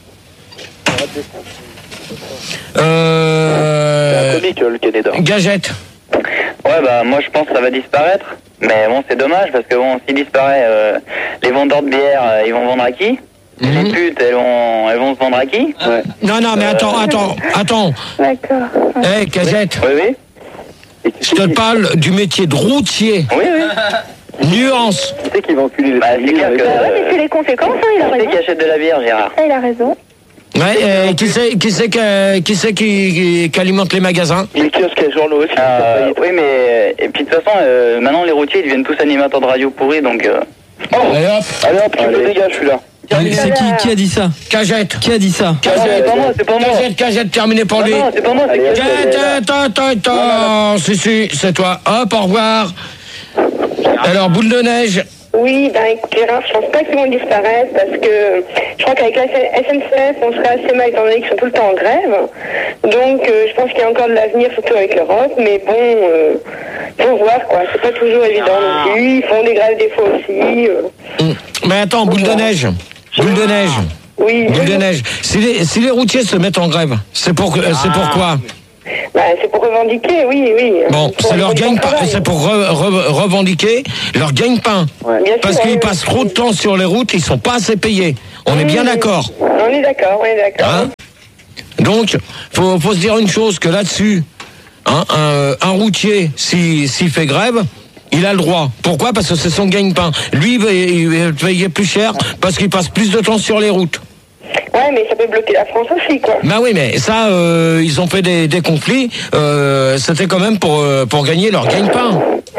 C'est un comique, le Canada. Gagette. Ouais, moi je pense que ça va disparaître. Mais bon, c'est dommage parce que bon, s'il disparaît, les vendeurs de bière, ils vont vendre à qui? Les putes, elles vont se vendre à qui? Non, mais attends. D'accord. Gagette. Oui. Je te parle du métier de routier. Oui. Nuance. Tu sais qu'ils vont enculer les c'est clair que... mais c'est les conséquences, il a raison. Qui achète de la bière, Gérard? Il a raison. Ouais, qui c'est qui alimente les magasins? Les kiosques et les journaux aussi. Oui, mais et puis de toute façon, maintenant les routiers ils deviennent tous animateurs de radio pourris, donc. Allez hop, tu me dégages, je suis là. C'est qui a dit ça? Cagette. Qui a dit ça? C'est pas moi. Cagette, terminé pour lui. Non, c'est pas moi, c'est Attends, si, c'est toi. Hop, au revoir. Alors, boule de neige. Oui, Gérard, je pense pas qu'ils vont disparaître parce que je crois qu'avec la SNCF, on serait assez mal étant donné qu'ils sont tout le temps en grève. Donc, je pense qu'il y a encore de l'avenir, surtout avec l'Europe. Mais bon, faut voir, quoi. C'est pas toujours évident non plus. Ils font des grèves des fois aussi. Mais attends, boule de neige. Oui. Boule de neige. Si les routiers se mettent en grève, c'est pourquoi c'est pour revendiquer, oui. Bon, c'est leur gagne-pain. C'est pour revendiquer leur gagne-pain. Ouais. Parce qu'ils passent trop de temps sur les routes, ils sont pas assez payés. On est bien d'accord. On est d'accord. Hein? Donc, faut se dire une chose, que là-dessus, hein, un routier, s'il fait grève, il a le droit. Pourquoi? Parce que c'est son gagne-pain. Lui, il va payer plus cher parce qu'il passe plus de temps sur les routes. Ouais, mais ça peut bloquer la France aussi, quoi. Bah oui, mais ça, ils ont fait des conflits. C'était quand même pour gagner leur gagne-pain.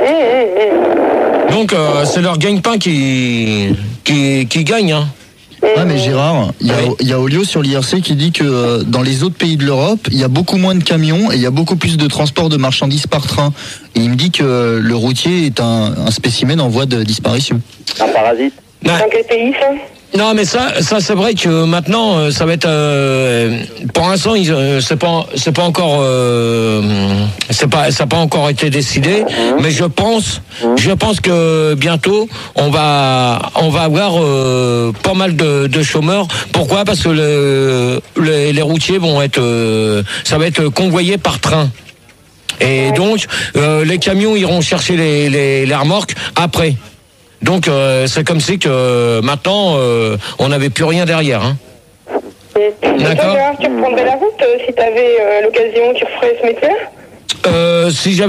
Donc, c'est leur gagne-pain qui gagne, hein. Ouais, mais Gérard, il y a Olio sur l'IRC qui dit que dans les autres pays de l'Europe, il y a beaucoup moins de camions et il y a beaucoup plus de transport de marchandises par train. Et il me dit que le routier est un spécimen en voie de disparition. Un parasite. Dans quel pays, ça? Non, mais ça c'est vrai que maintenant ça va être pour l'instant c'est pas encore ça n'a pas encore été décidé, mais je pense que bientôt on va avoir pas mal de chômeurs. Pourquoi? Parce que les routiers vont être ça va être convoyé par train. Et donc les camions iront chercher les remorques après. Donc c'est comme si que maintenant on n'avait plus rien derrière. Hein. D'accord. Tu reprendrais la route si tu avais l'occasion, tu referais ce métier?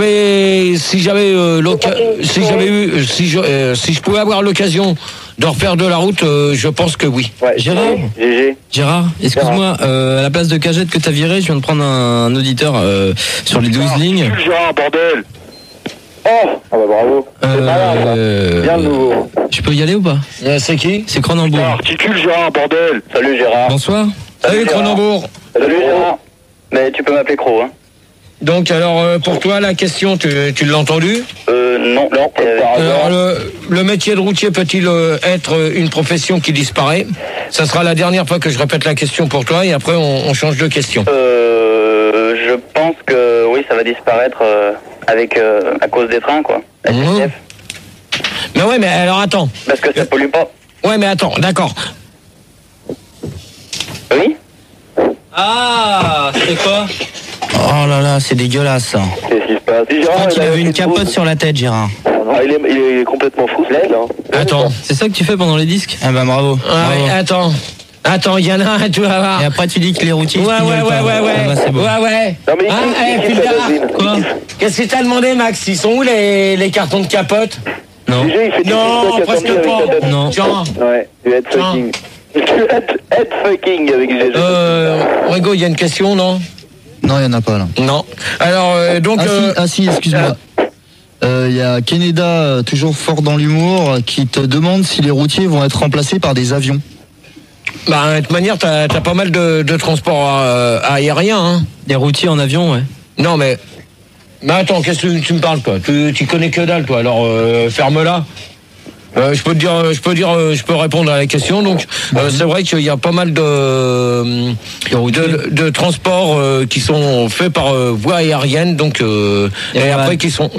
Si je pouvais avoir l'occasion de refaire de la route, je pense que oui. Ouais. Gérard, excuse-moi, à la place de Cagette que t'as viré, je viens de prendre un auditeur sur les 12 lignes. Gérard, bordel. Oh, bah bravo. Bien de nouveau. Je peux y aller ou pas? C'est qui? C'est Cronenbourg. Articule Gérard, bordel. Salut Gérard. Bonsoir. Salut Cronenbourg. Salut Gérard. Mais tu peux m'appeler Cro, hein. Donc alors pour toi la question, tu l'as entendu? Non. Alors le métier de routier peut-il être une profession qui disparaît? Ça sera la dernière fois que je répète la question pour toi et après on change de question. Je pense que oui, ça va disparaître à cause des trains, quoi. SNCF. Mais ouais, mais alors attends. Parce que ça pollue pas. Ouais, mais attends, d'accord. Oui. Ah, c'est quoi? Oh là là, c'est dégueulasse ça. Qu'est-ce qui se passe? Je crois qu'il avait une capote sur la tête, Gérard. Il est complètement fou, ce mec, là. Attends. C'est ça que tu fais pendant les disques? Ah bah bravo. Ouais, attends, il y en a un, tu vas voir. Et après tu dis que les routiers Ouais. Ah bah, c'est beau. Ouais. Non, mais Quoi? Qu'est-ce que t'as demandé, Max? Ils sont où les cartons de capote? Non. Non, presque pas. Non. Tiens. Ouais, du headfucking. Du headfucking avec GG. Rigo, il y a une question, non? Non, il n'y en a pas là. Non. Alors, donc... si, excuse-moi. Il y a Keneda, toujours fort dans l'humour, qui te demande si les routiers vont être remplacés par des avions. Bah, de toute manière, t'as pas mal de transports aériens, hein. Des routiers en avion, ouais. Non, mais attends, qu'est-ce que tu me parles, toi? Tu connais que dalle, toi, alors ferme-la. Je peux répondre à la question. Donc, c'est vrai qu'il y a pas mal de transports qui sont faits par voie aérienne, donc et après qui sont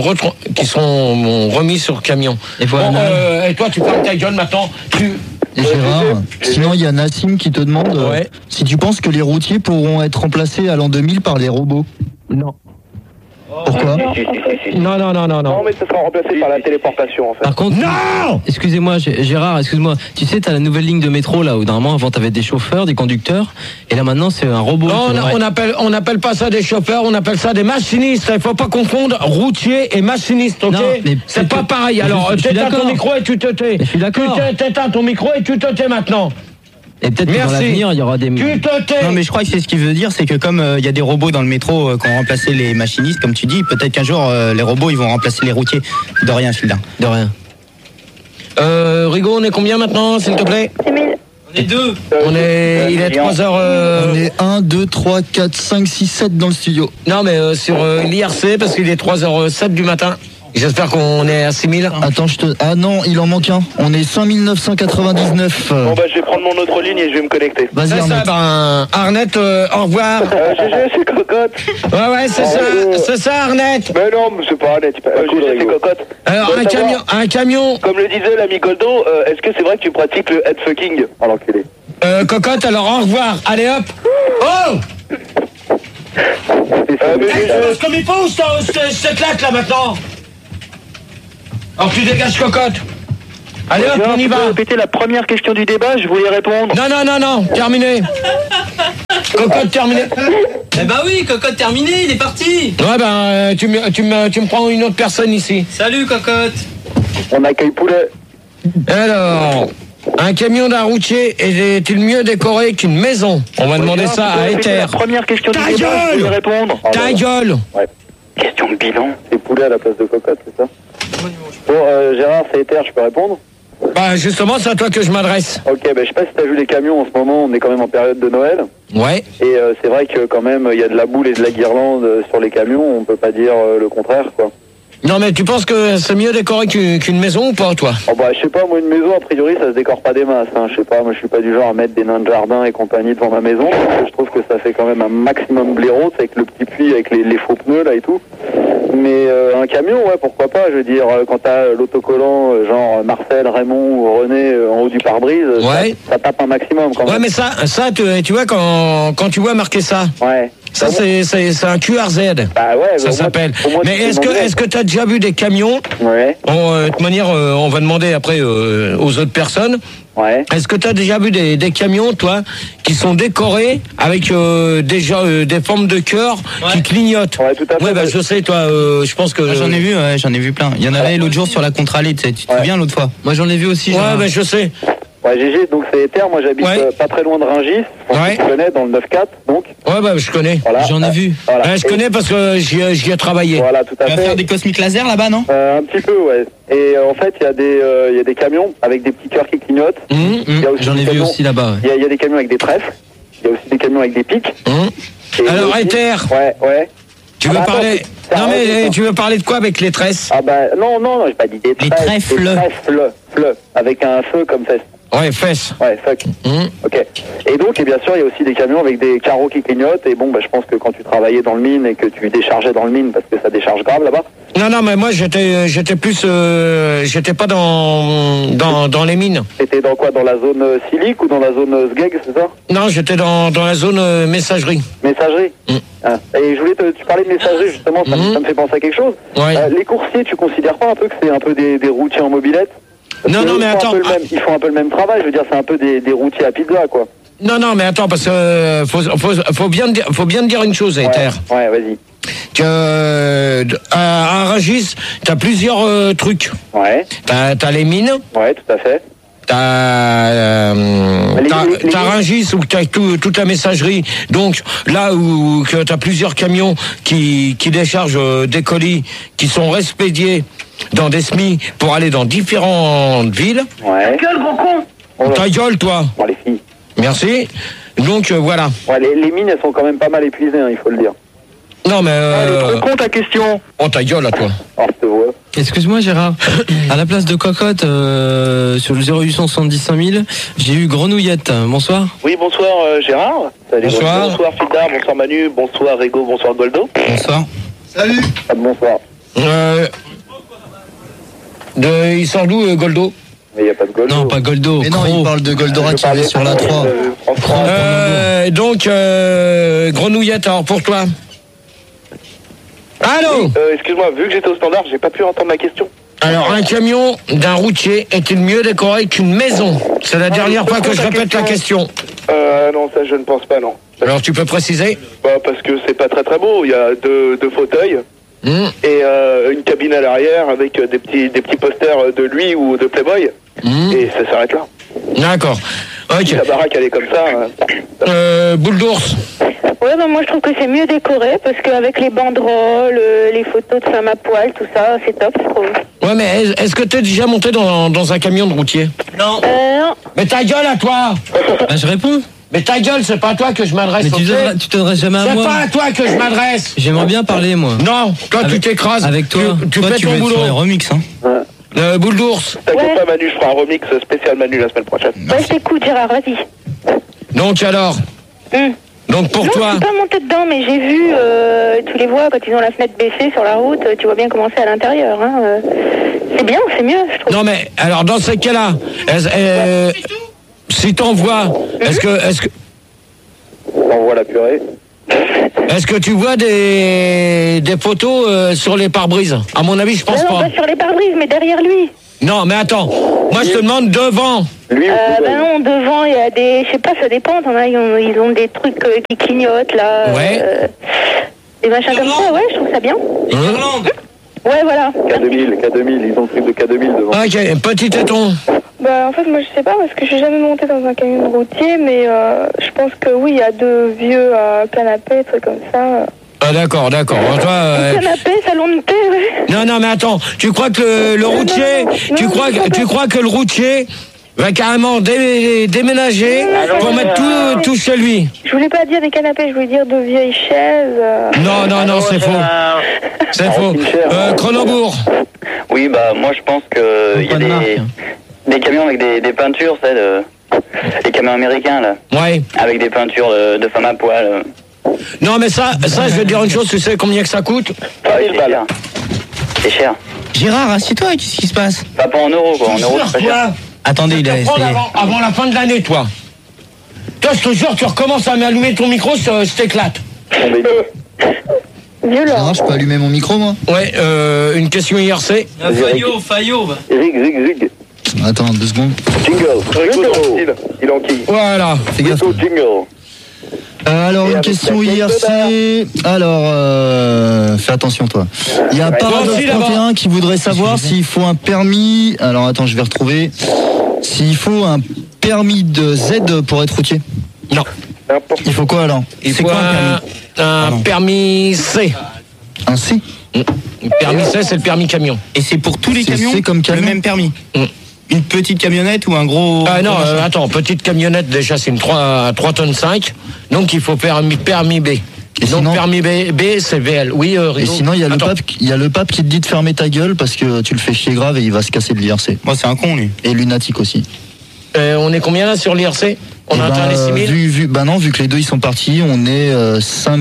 remis sur camion. Et voilà. Bon, et toi, tu parles ta gueule maintenant. Et Gérard, sinon il y a Nassim qui te demande si tu penses que les routiers pourront être remplacés à l'an 2000 par les robots. Non. Pourquoi? Non. Non, mais ça sera remplacé par la téléportation, en fait. Par contre, non! Excusez-moi, Gérard, excuse-moi. Tu sais, t'as la nouvelle ligne de métro, là, où normalement, avant, t'avais des chauffeurs, des conducteurs, et là, maintenant, c'est un robot. Non, on appelle pas ça des chauffeurs, on appelle ça des machinistes. Il faut pas confondre routier et machiniste, ok? Non, c'est pas pareil. Alors, t'éteins ton micro et tu te tais. Je suis d'accord. T'éteins ton micro et tu te tais maintenant. Et peut-être que dans l'avenir, il y aura des... Non, mais je crois que c'est ce qu'il veut dire, c'est que comme il y a des robots dans le métro qui ont remplacé les machinistes, comme tu dis, peut-être qu'un jour, les robots, ils vont remplacer les routiers. De rien, Philda. De rien. Rigo, on est combien maintenant, s'il te plaît? 6000. On est deux. Il est 3h... On est 1, 2, 3, 4, 5, 6, 7 dans le studio. Non, mais sur l'IRC, parce qu'il est 3h07 du matin. J'espère qu'on est à 6000. Attends, Ah non, il en manque un. On est 5999. Bon, bah, je vais prendre mon autre ligne et je vais me connecter. Vas-y, Arnett. Arnett, au revoir. GG, c'est Cocotte. Ouais, c'est ça, Arnett. Mais non, mais c'est pas Arnett. GG, c'est Cocotte. Alors, un camion. Comme le disait l'ami Goldo, est-ce que c'est vrai que tu pratiques le headfucking? Alors qu'il est. Cocotte, alors au revoir. Allez hop. Oh comme il faut, cette latte là maintenant. Alors tu dégages, Cocotte. Allez hop, on y va. Répéter la première question du débat, je voulais répondre. Non, terminé. Cocotte, terminé. Eh ben oui, Cocotte, terminé, il est parti. Ouais, ben, tu me prends une autre personne ici. Salut, Cocotte. On accueille Poulet. Alors, un camion d'un routier est-il mieux décoré qu'une maison? On va demander ça à Ether. La première question du débat, je voulais répondre. Ta gueule. Ouais. Question de bilan. C'est Poulet à la place de Cocotte, c'est ça? Bon, Gérard, c'est Ether, je peux répondre? Bah justement, c'est à toi que je m'adresse. Ok, je sais pas si t'as vu les camions en ce moment, on est quand même en période de Noël. Ouais. Et c'est vrai que quand même, il y a de la boule et de la guirlande sur les camions, on peut pas dire le contraire, quoi. Non mais tu penses que c'est mieux décoré qu'une maison ou pas, toi? Oh je sais pas, moi une maison a priori ça se décore pas des masses, hein. Je sais pas, moi je suis pas du genre à mettre des nains de jardin et compagnie devant ma maison, parce que je trouve que ça fait quand même un maximum blaireau, avec le petit puits, avec les faux pneus là et tout. Mais un camion, ouais, pourquoi pas, je veux dire, quand t'as l'autocollant genre Marcel, Raymond ou René en haut du pare-brise, ouais. ça tape un maximum quand même. Ouais mais ça tu vois quand tu vois marquer ça. Ouais. Ça c'est un QRZ. Bah ouais, ça s'appelle. Mais est-ce que tu as déjà vu des camions? Ouais. De toute manière, on va demander après aux autres personnes. Ouais. Est-ce que tu as déjà vu des camions, toi, qui sont décorés avec déjà des formes de cœur qui clignotent? Ouais, tout à fait. Ouais, je sais, toi, je pense que. Moi, j'en ai vu plein. Il y en avait l'autre jour sur la contre-allée, tu te souviens l'autre fois? Moi, j'en ai vu aussi. Ouais, je sais. Ouais, GG, donc c'est Ether, moi j'habite pas très loin de Rungis, tu connais, dans le 9-4, donc. Ouais, je connais. Voilà. J'en ai vu. Voilà. Je connais parce que j'y ai travaillé. Voilà, tout à fait. Tu vas faire des cosmiques laser là-bas, non? Un petit peu, ouais. Et en fait, il y a des camions avec des petits cœurs qui clignotent. J'en ai vu aussi là-bas. Il y a des camions avec des trèfles. Il y a aussi des camions avec des pics. Alors, Ether. Ouais. Tu veux parler... Non mais tu veux parler de quoi avec les tresses? Non, j'ai pas dit des trèfles. Les trèfles. Des trèfles, avec un feu comme fesse. Ouais, fesses. Ouais, fuck. Ok. Et donc, et bien sûr, il y a aussi des camions avec des carreaux qui clignotent. Et bon, je pense que quand tu travaillais dans le mine et que tu déchargeais dans le mine, parce que ça décharge grave là-bas. Non, mais moi, j'étais plus... j'étais pas dans les mines. T'étais dans quoi? Dans la zone silic ou dans la zone sgeg, c'est ça? Non, j'étais dans la zone messagerie. Messagerie. Et je voulais tu parlais de messagerie, justement, ça me fait penser à quelque chose. Ouais. Les coursiers, tu considères pas un peu que c'est un peu des routiers en mobilette? Non, mais attends. Ils font un peu le même travail, je veux dire, c'est un peu des routiers à pizza, quoi. Non, mais attends, parce que faut bien te dire une chose, Ether. Ouais, vas-y. À Rungis, t'as plusieurs trucs. Ouais. T'as les mines. Ouais, tout à fait. T'as Rungis où t'as toute la messagerie. Donc là où t'as plusieurs camions qui déchargent des colis qui sont expédiés dans des SMI pour aller dans différentes villes. Ouais. Ta gueule, gros con. Ta gueule, toi. Bon, les filles. Merci. Donc voilà. Ouais, les mines, elles sont quand même pas mal épuisées, il faut le dire. Non mais... Elle est trop con ta question. Oh ta gueule à toi. Je te vois. Excuse-moi Gérard, à la place de Cocotte, sur le 0870 5000, j'ai eu Grenouillette. Bonsoir. Oui, bonsoir Gérard. Salut. Bonsoir. Bonsoir Fildar, bonsoir Manu, bonsoir Rego, bonsoir Goldo. Bonsoir. Salut. Bonsoir. Il sort d'où Goldo? Mais il n'y a pas de Goldo. Non, pas Goldo. Mais non, il parle de Goldorak qui est sur la 3. Donc, Grenouillette, alors pour toi. Allô? Excuse-moi, vu que j'étais au standard, j'ai pas pu entendre ma question. Alors, un camion d'un routier est-il mieux décoré qu'une maison? C'est la dernière fois que je répète la question. Non, ça je ne pense pas, non. Alors, tu peux préciser? Parce que c'est pas très très beau. Il y a deux fauteuils et une cabine à l'arrière avec des petits posters de lui ou de Playboy. Et ça s'arrête là. D'accord. Ok. La baraque, elle est comme ça. Boule d'ours. Ouais, moi je trouve que c'est mieux décoré parce qu'avec les banderoles, les photos de femmes à poil, tout ça, c'est top, je trouve. Ouais, mais est-ce que t'es déjà monté dans un camion de routier? Non. Non. Mais ta gueule à toi. Je réponds. Mais ta gueule, c'est pas à toi que je m'adresse. Mais tu t'adresses jamais à moi. C'est pas à toi que je m'adresse. J'aimerais bien parler, moi. Non, toi tu t'écrases. Avec toi. Tu toi, fais ton boulot. Sur les remix, hein. Boule d'ours. T'inquiète pas Manu, je ferai un remix spécial Manu la semaine prochaine. Ouais, je t'écoute Gérard, vas-y. Donc alors Donc pour toi... Non, je suis pas monté dedans, mais j'ai vu, tu les vois quand ils ont la fenêtre baissée sur la route, tu vois bien comment c'est à l'intérieur. C'est bien ou c'est mieux, je trouve. Non mais, alors dans ces cas-là... si t'envoies, est-ce que t'envoies la purée. Est-ce que tu vois des photos sur les pare-brises? À mon avis, je pense pas. Non, pas sur les pare-brises, mais derrière lui. Non, mais attends. Moi, je te demande devant. Ben non, devant, il y a des... Je sais pas, ça dépend. Ils ont des trucs qui clignotent, là. Ouais. Des machins comme ça, ouais, je trouve ça bien. Ouais, voilà. K2000, ils ont le truc de K2000 devant. Ok, petit téton. Bah, en fait, moi, je sais pas, parce que je suis jamais montée dans un camion routier, mais je pense que oui, il y a deux vieux canapés, trucs comme ça. Ah, d'accord. Toi, canapé, salon de thé, ouais. Non, mais attends, tu crois que le routier, tu crois que le routier va carrément déménager pour mettre tout chez lui? Je voulais pas dire des canapés, je voulais dire de vieilles chaises. Non, c'est faux. C'est faux. Cronenbourg. Oui, bah moi je pense que il y a des camions avec des peintures, c'est les camions américains là. Ouais. Avec des peintures de femmes à poil. Non, mais ça, je vais te dire une chose, tu sais combien que ça coûte? C'est cher. Gérard, assieds-toi, qu'est-ce qui se passe? Pas en euros, quoi. En euros, c'est pas cher. Attendez, il a essayé. Avant la fin de l'année, toi. Toi, je te jure, tu recommences à m'allumer ton micro, je t'éclate. Violent. Je peux allumer mon micro, moi? Ouais, une question IRC. Fayot. Zig. Attends, 2 secondes. Jingle. Il enquille. Voilà. Fais gaffe. Jingle. Alors, une question IRC. Alors, fais attention, toi. Il y a Paradox 31 qui voudrait savoir s'il faut un permis. Alors, attends, je vais retrouver. S'il faut un permis de Z pour être routier. Non. Il faut quoi, alors? Il faut un permis C. Un C? Le permis C, c'est le permis camion. Et c'est pour tous les camions C comme camion. Le même permis. Une petite camionnette ou un gros... non, attends, petite camionnette, déjà, c'est une 3 tonnes 5. Donc, il faut permis B. Et donc, sinon, permis B, c'est VL. Oui, et sinon, il y a le pape qui te dit de fermer ta gueule parce que tu le fais chier grave et il va se casser de l'IRC. Moi, c'est un con, lui. Et lunatique aussi. On est combien, là, sur l'IRC? On a atteint les 6 000? Vu que les deux, ils sont partis, on est 5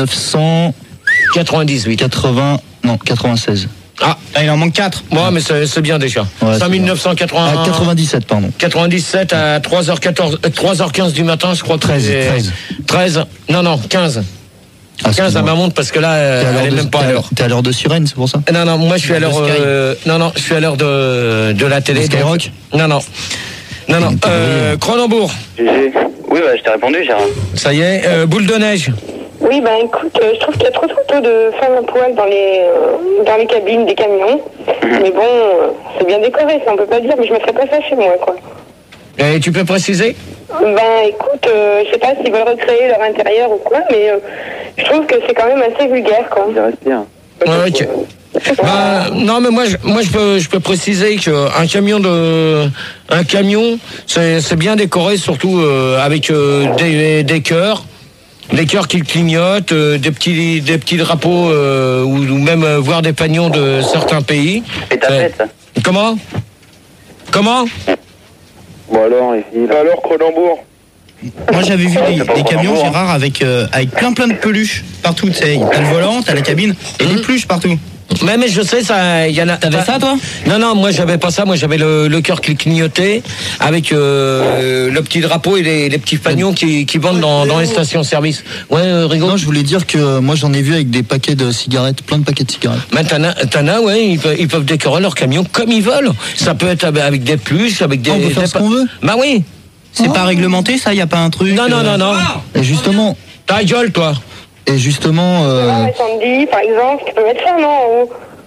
998. 96. Ah, il en manque 4. Ouais, mais c'est bien déjà. Ouais, 5980. 97, pardon. 97 à 3h15 du matin, je crois. 13. Non, 15. 15 à ma montre parce que là, elle est même pas à l'heure. T'es à l'heure de sirène, c'est pour ça? Non, moi je suis à l'heure. Je suis à l'heure de la télé. Skyrock? Non. Cronenbourg. Oui, bah je t'ai répondu, Gérard. Ça y est, boule de neige. Oui, bah écoute, je trouve qu'il y a trop de photos de femmes à poil dans les cabines des camions. Mais bon, c'est bien décoré, ça on peut pas dire, mais je mettrais pas ça chez moi, quoi. Et tu peux préciser? Ben écoute, je sais pas s'ils veulent recréer leur intérieur ou quoi, mais je trouve que c'est quand même assez vulgaire, quoi. Ça reste bien. Ok. Non, mais moi je peux préciser qu'un camion, c'est bien décoré, surtout avec des cœurs. Des cœurs qui clignotent, des petits drapeaux ou même voir des pagnons de certains pays. Et ta fête. Comment? Bon alors, Cronenbourg. Moi j'avais vu des camions, Gérard, avec plein de peluches partout. Tu sais, t'as le volant, t'as la cabine et des peluches partout. Mais je sais, ça, il y en a. T'avais ça, toi? Non, moi j'avais pas ça. Moi j'avais le cœur qui clignotait avec le petit drapeau et les petits pagnons qui vendent dans les stations-service. Ouais, Rigaud. Non, je voulais dire que moi j'en ai vu avec des paquets de cigarettes, plein de paquets de cigarettes. Mais t'en as, ouais, ils peuvent décorer leur camion comme ils veulent. Ça peut être avec des pluches, avec des. On peut faire ce qu'on veut. Bah oui. C'est pas réglementé, ça? Y a pas un truc? Non. Et justement. Ta gueule, toi. Et justement. Sandy, par exemple, tu peux mettre ça, non?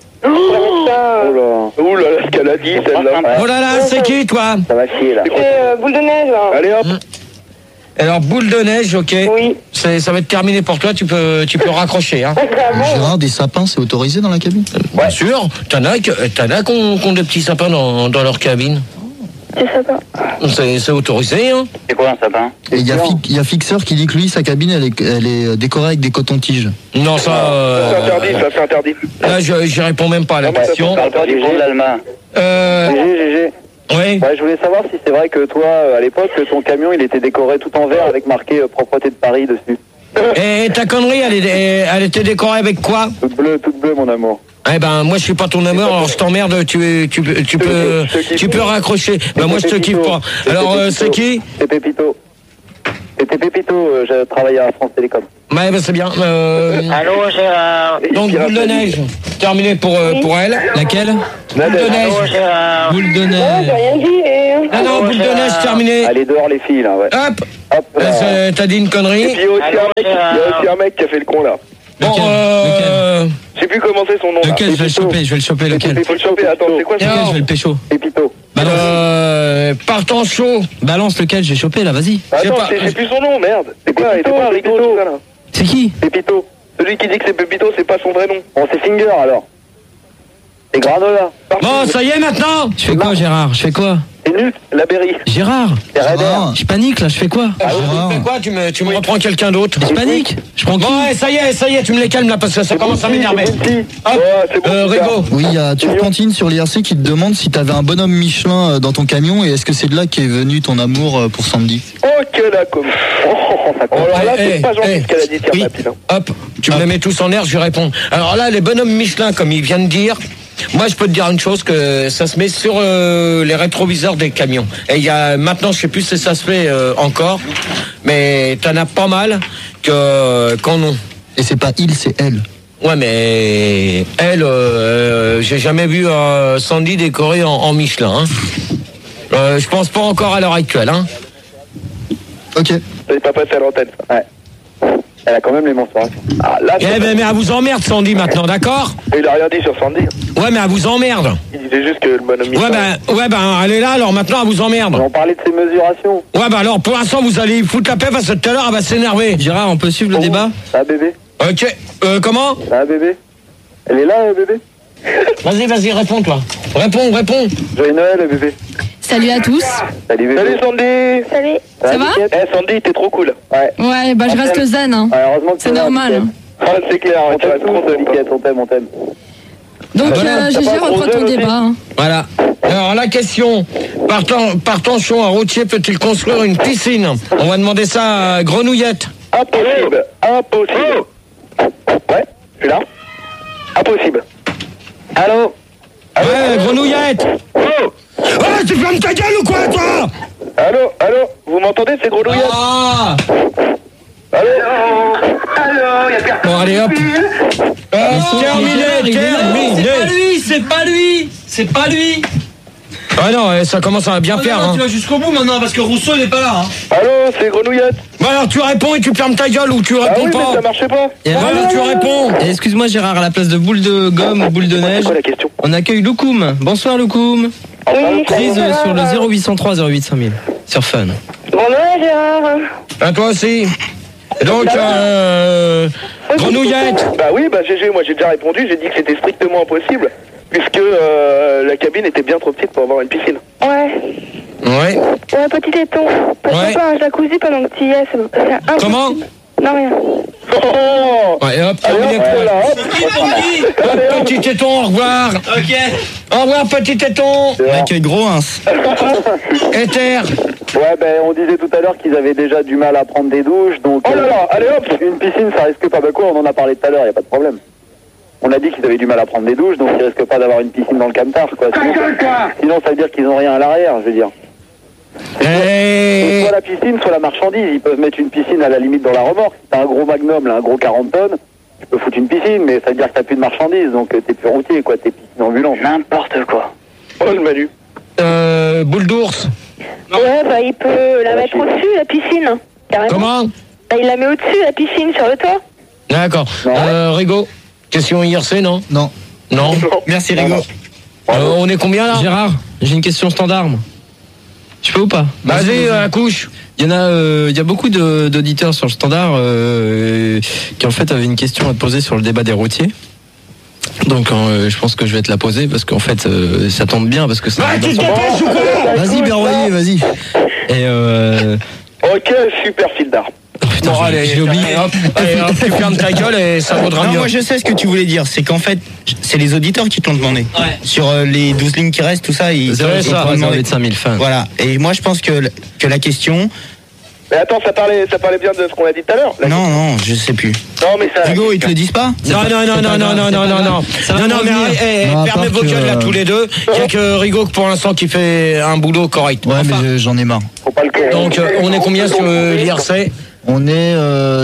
Ouh là, ce qu'elle a dit, celle-là. Oh là là, c'est qui, toi? Ça va chier, là. C'est boule de neige, là. Allez, hop. Alors, boule de neige, ok. Oui. Ça va être terminé pour toi, tu peux raccrocher, hein. Gérard, des sapins, c'est autorisé dans la cabine? Bien sûr. T'en as qui ont des petits sapins dans leur cabine. C'est sapin. C'est autorisé, hein. C'est quoi un sapin? Et il y a Fixeur qui dit que lui, sa cabine, elle est décorée avec des cotons-tiges. Non, ça... c'est interdit. Là, je réponds même pas à la question. Parle pas du pont de l'Alma. GG. Oui. Ouais, je voulais savoir si c'est vrai que toi, à l'époque, ton camion, il était décoré tout en vert avec marqué propreté de Paris dessus. Et ta connerie, elle était décorée avec quoi? Toute bleue, mon amour. Eh ben, moi, je suis pas ton amour, alors je t'emmerde, tu peux raccrocher. Ben, moi, je te kiffe pas. Alors, c'est qui? C'est Pépito. C'était Pépito, je travaillais à France Télécom. Ouais, ben, c'est bien. Allô, Gérard. Donc, boule de neige. Terminé pour elle. Laquelle? Boule de neige. Allô, Gérard. Boule de neige. Non, boule de neige, terminé. Allez, dehors, les filles, là, ouais. Hop. T'as dit une connerie. Et puis il y a aussi un mec qui a fait le con là. Bon, lequel? Je sais plus comment c'est son nom. Lequel? Je vais le choper, lequel? Il faut le choper, attends, c'est quoi ça? Lequel? Je vais le pécho. Pépito. Partant chaud. Balance lequel? J'ai chopé là, vas-y. Attends, c'est plus son nom, merde. C'est quoi? Il est pas Rigo, tout ça là. C'est qui? Pépito. Celui qui dit que c'est Pépito, c'est pas son vrai nom. Bon, c'est Finger alors. C'est Granola. Bon, ça y est maintenant. Je fais quoi, Gérard? Je fais quoi? C'est nul, la Berry. Gérard. Je panique là, je fais quoi? Tu fais quoi? Tu me reprends quelqu'un d'autre? Je panique. Je prends qui? Bon, ouais, ça y est, tu me les calmes là parce que ça commence à m'énerver. Rigo. Oui, il y a Turpentine sur l'IRC qui te demande si t'avais un bonhomme Michelin dans ton camion et est-ce que c'est de là qu'est venu ton amour pour Sandy? Ok, là, comme. Alors là, c'est pas gentil ce qu'elle a dit, tiens, ma pile. Hop, tu me les mets tous en air, je lui réponds. Alors là, les bonhommes Michelin, comme il vient de dire, moi je peux te dire une chose, que ça se met sur les rétroviseurs des camions. Et il y a maintenant, je sais plus si ça se fait encore, mais t'en as pas mal qu'en ont. Et c'est pas il, c'est elle. Ouais, mais elle, j'ai jamais vu Sandy décorée en Michelin. Hein. Je pense pas encore à l'heure actuelle. Hein. Ok. C'est pas passé à l'antenne. Ouais. Elle a quand même les menstruations. Ah, là, mais elle vous emmerde, Sandy, maintenant, d'accord? Il a rien dit sur Sandy. Ouais, mais elle vous emmerde. Il disait juste que le bonhomme Michelin. Ouais, ben, elle est là, alors maintenant, elle vous emmerde. On parlait de ses mesurations. Ouais, ben, alors, pour l'instant, vous allez foutre la paix parce que tout à l'heure, elle va s'énerver. Gérard, on peut suivre le débat? Ça va, bébé? Ok, comment? Ça va, bébé? Elle est là, bébé? Vas-y, réponds, toi. Réponds. Joyeux Noël, bébé. Salut à tous. Salut, bébé. Salut, Sandy. Salut. Ça va? Sandy, t'es trop cool. Ouais, bah je reste zen. Hein. Ouais, heureusement que c'est normal. Ah, c'est clair, on t'aime trop, on t'aime. Donc, GG, reprends ton débat. Hein. Voilà. Alors, la question, partant chaud, un routier peut-il construire une piscine? On va demander ça à Grenouillette. Impossible. Ouais, je suis là. Impossible. Allô? Ouais, Grenouillette. Oh, tu fermes ta gueule ou quoi, toi? Allô, vous m'entendez, c'est Grenouillette? Ah. Allô, y'a personne. Bon, allez, hop. Terminé. C'est pas lui. Ah non, ça commence à bien faire. Tu vas jusqu'au bout maintenant parce que Rousseau il est pas là. Hein. Allô, c'est Grenouillette. Bah alors tu réponds et tu fermes ta gueule ou tu réponds pas. Mais ça marchait pas. Voilà, tu réponds. Excuse-moi Gérard, à la place de boule de gomme ou boule de neige, c'est quoi la question? On accueille Loukoum. Bonsoir Loukoum. Prise sur le 0803 08 5000 sur Fun. Bonjour Gérard. À toi aussi. Donc, Grenouillette. Bah oui, GG, moi j'ai déjà répondu, j'ai dit que c'était strictement impossible, puisque la cabine était bien trop petite pour avoir une piscine. Ouais, petit téton. Parce pas un jacuzzi pendant que tu y es, c'est impossible. Comment? Non, rien. Ouais, hop, terminé petit téton, au revoir. Ok. Au revoir, petit téton. On accueille Gros Ins. Ether. Ouais, on disait tout à l'heure qu'ils avaient déjà du mal à prendre des douches, donc... Oh là là, allez hop. Une piscine, ça risque pas, quoi, on en a parlé tout à l'heure, y a pas de problème. On a dit qu'ils avaient du mal à prendre des douches, donc ils risquent pas d'avoir une piscine dans le camtar, quoi. Sinon, ça veut dire qu'ils ont rien à l'arrière, je veux dire. Soit la piscine, soit la marchandise. Ils peuvent mettre une piscine à la limite dans la remorque. Si t'as un gros Magnum, là, un gros 40 tonnes, tu peux foutre une piscine, mais ça veut dire que t'as plus de marchandise, donc t'es plus routier, quoi, t'es piscine ambulante. N'importe quoi. Oh, le Manu. Boule d'ours. Ouais, il peut la mettre au-dessus, la piscine. Carrément. Comment? Il la met au-dessus, la piscine, sur le toit. D'accord. Rigo, question IRC, non? Non. Merci Rigo. On est combien là? Gérard, j'ai une question standard. Tu peux ou pas? Vas-y, couche. Il y a beaucoup d'auditeurs sur le standard qui en fait avaient une question à te poser sur le débat des routiers. Donc je pense que je vais te la poser parce qu'en fait ça tombe bien parce que ça. Vas-y Berroyer, vas-y. Et ok, super fil d'art. Oh, putain, j'ai oublié. Hop, tu fermes ta gueule et ça vaudra mieux. Moi je sais ce que tu voulais dire, c'est qu'en fait c'est les auditeurs qui te l'ont demandé. Ouais. Sur les 12 lignes qui restent, tout ça, ils ça, demandé de 5000 fans. Voilà. Et moi je pense que la question, Mais attends, ça parlait bien de ce qu'on a dit tout à l'heure. Non, je sais plus. Non, mais ça. Hugo, ils te le disent pas? Non, mais fermez vos gueules là tous les deux. Il n'y a que Rigaud pour l'instant qui fait un boulot correct. Ouais, mais j'en ai marre. Faut pas le connaître. Donc, on est combien sur l'IRC? On est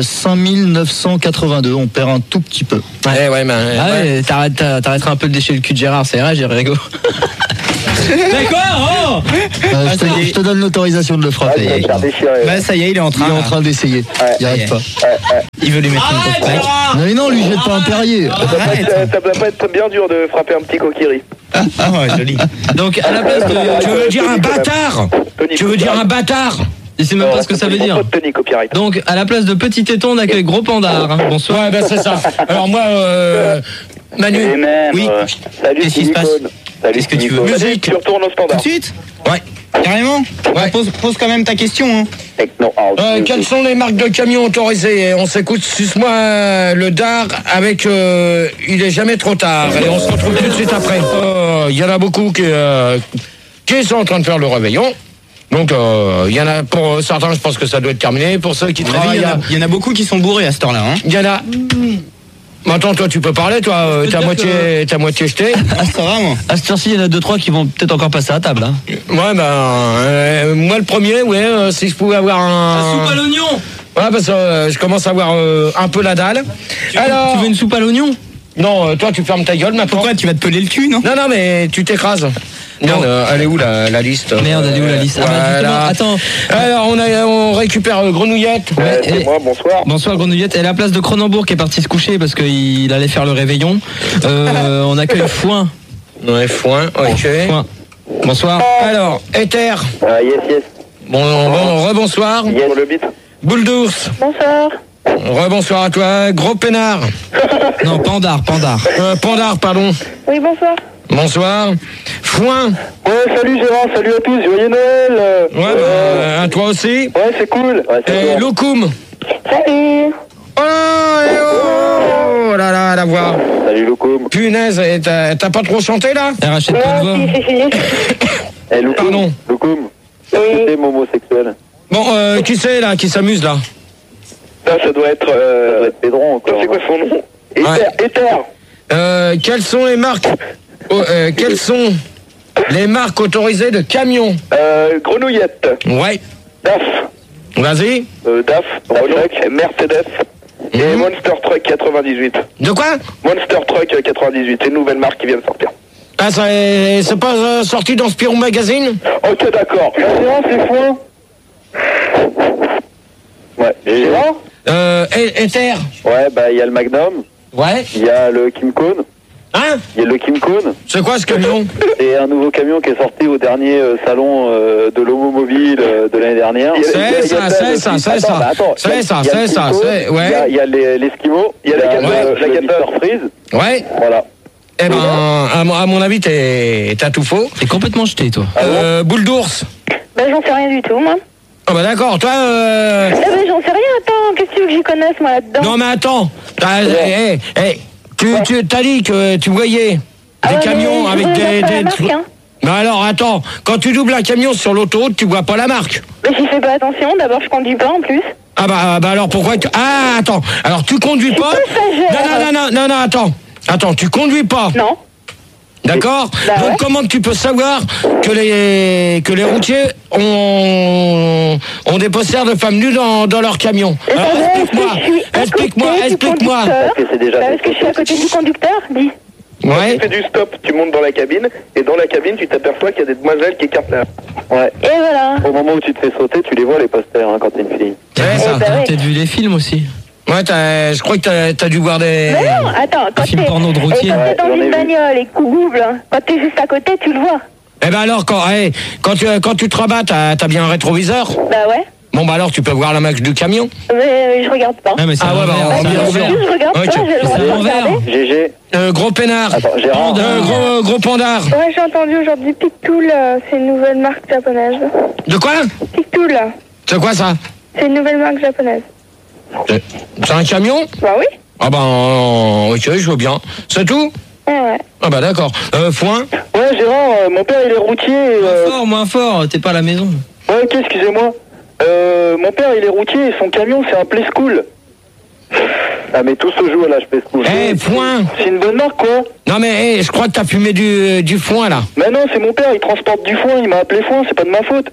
5982, on perd un tout petit peu. T'arrêteras un peu de déchirer le cul de Gérard, c'est vrai, Rigaud. D'accord. Je te donne l'autorisation de le frapper. Ça y est, il est en train d'essayer. Il n'y arrive pas. Il veut lui mettre une grosse plaque. Non, lui jette pas un Perrier. Ça doit pas être bien dur de frapper un petit coquillerie. Ah ouais, joli. Donc à la place de... Tu veux dire un bâtard? Tu veux dire un bâtard? Il sait même pas ce que ça veut dire. Donc à la place de petit téton, on accueille Gros Pandard. Bonsoir. Ouais, c'est ça. Alors moi, Manu. Oui. Salut. Qu'est-ce qui se passe? Qu'est-ce que tu veux? Musique. Tu retournes au standard. Tout de suite? Ouais. Carrément? Ouais. Pose quand même ta question. Hein. Quelles sont les marques de camions autorisées? On s'écoute Suce-moi le dard avec Il est jamais trop tard. Et on se retrouve tout de suite après. Il y en a beaucoup qui sont en train de faire le réveillon. Donc, il y en a, pour certains, je pense que ça doit être terminé. Pour ceux qui travaillent... Il y en a beaucoup qui sont bourrés à cette heure-là. Hein. Il y en a... Maintenant, toi, tu peux parler, toi, t'as moitié jeté. Ah, ça va, moi. À cette heure-ci, il y en a 2-3 qui vont peut-être encore passer à table. Hein. Ouais, moi, le premier, si je pouvais avoir un... soupe à l'oignon. Ouais, parce que je commence à avoir un peu la dalle. Tu veux une soupe à l'oignon? Non, toi, tu fermes ta gueule, maintenant. Pourquoi? Tu vas te peler le cul, non? Non, mais tu t'écrases. Merde, elle est où la liste? Merde, elle est où la liste? Voilà. Attends. Alors, on récupère Grenouillette. C'est moi, bonsoir. Bonsoir Grenouillette. Et la place de Cronenbourg qui est parti se coucher parce qu'il allait faire le réveillon. On accueille Foin. Ouais, Foin, ok. Foin. Bonsoir. Alors, Ether. Yes. Rebonsoir. Yes, le beat. Boule d'ours. Bonsoir. Rebonsoir à toi. Gros peinard. Non, Pandard. Pandard, pardon. Oui, bonsoir. Bonsoir. Foin. Ouais, salut Gérard, salut à tous, joyeux Noël. À toi aussi. Ouais, c'est cool. Et Lokoum. Salut. Oh là, la voix. Salut Lokoum. Punaise, t'as pas trop chanté là? Elle rachète pas de voix. Pardon. Lokoum. C'est homosexuel. Bon, qui c'est là, qui s'amuse là? Ça doit être Pédron encore. C'est quoi son nom? Ether. Quelles sont les marques autorisées de camions? Grenouillette. Ouais. DAF. Vas-y. DAF, Renault, Mercedes et Monster Truck 98. De quoi? Monster Truck 98, c'est une nouvelle marque qui vient de sortir. Ah, c'est pas sorti dans Spirou Magazine? Ok, d'accord. C'est Foin. Ouais. Et Ether. Ouais, il y a le Magnum. Ouais. Il y a le Kimcon. Hein? Il y a le Kimcon. C'est quoi ce camion? C'est un nouveau camion qui est sorti au dernier salon de l'Homomobile de l'année dernière. C'est ça. Ouais. Il y a l'Eskimo. Il y a la Gator Freeze. Ouais. Voilà. Eh ben, à mon avis, t'as tout faux. T'es complètement jeté, toi. Boule d'ours. J'en sais rien du tout, moi. Ah bah d'accord, toi... j'en sais rien, attends, qu'est-ce que tu veux que j'y connaisse, moi, là-dedans? Non mais attends, tu t'as dit que tu voyais des camions avec des... Mais alors, attends, quand tu doubles un camion sur l'autoroute, tu vois pas la marque. Mais j'y fais pas attention, d'abord je conduis pas en plus. Ah bah alors pourquoi... Ah, attends, alors tu conduis pas... Non, attends, tu conduis pas. Non. D'accord. Donc comment tu peux savoir que les routiers ont des posters de femmes nues dans leur camion? Alors explique-moi. Parce que je suis à côté du conducteur, dis. Ouais. Tu fais du stop, tu montes dans la cabine, et dans la cabine, tu t'aperçois qu'il y a des demoiselles qui écartent la... Ouais. Et voilà. Au moment où tu te fais sauter, tu les vois les posters quand t'es une fille. T'as peut-être vu les films aussi. Ouais, je crois que t'as dû voir des... Mais non, attends, quand film porno de routier. quand t'es dans une bagnole et que tu doubles, quand t'es juste à côté, tu le vois. Eh ben alors, quand tu te rabats, t'as bien un rétroviseur? Bah ouais. Bon bah alors tu peux voir la marque du camion. Mais je regarde pas. Ah mais c'est bien sûr. Je regarde pas, j'ai le droit de regarder. GG. Gros peinard. Attends, Gérard. Gros pandard. Ouais, j'ai entendu aujourd'hui Pictool, c'est une nouvelle marque japonaise. De quoi? Pictool. C'est quoi ça? C'est une nouvelle marque japonaise. C'est un camion? Bah oui. Ah ben, ok, je veux bien. C'est tout? Ouais. Ah bah d'accord. Foin? Ouais, Gérard, mon père il est routier. Moins fort, t'es pas à la maison. Ouais, ok, excusez-moi. mon père il est routier et son camion c'est un Play School. Ah mais tout se joue à l'âge Play School. Foin. C'est une bonne marque quoi. Non mais je crois que t'as fumé du foin là. Mais non, c'est mon père, il transporte du foin, il m'a appelé foin, c'est pas de ma faute.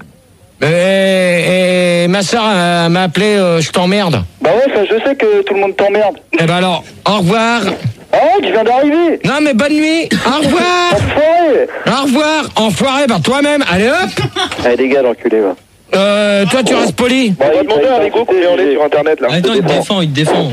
Et ma soeur m'a appelé je t'emmerde. Bah ouais, ça je sais que tout le monde t'emmerde. Eh ben alors, au revoir. Oh, tu viens d'arriver. Non mais bonne nuit. Au revoir. Enfoiré. Au revoir. Enfoiré par toi-même. Allez hop. Allez dégage enculé va. Toi tu restes poli. Bon, on va demander à Rico combien on est sur internet là. Attends, il te défend.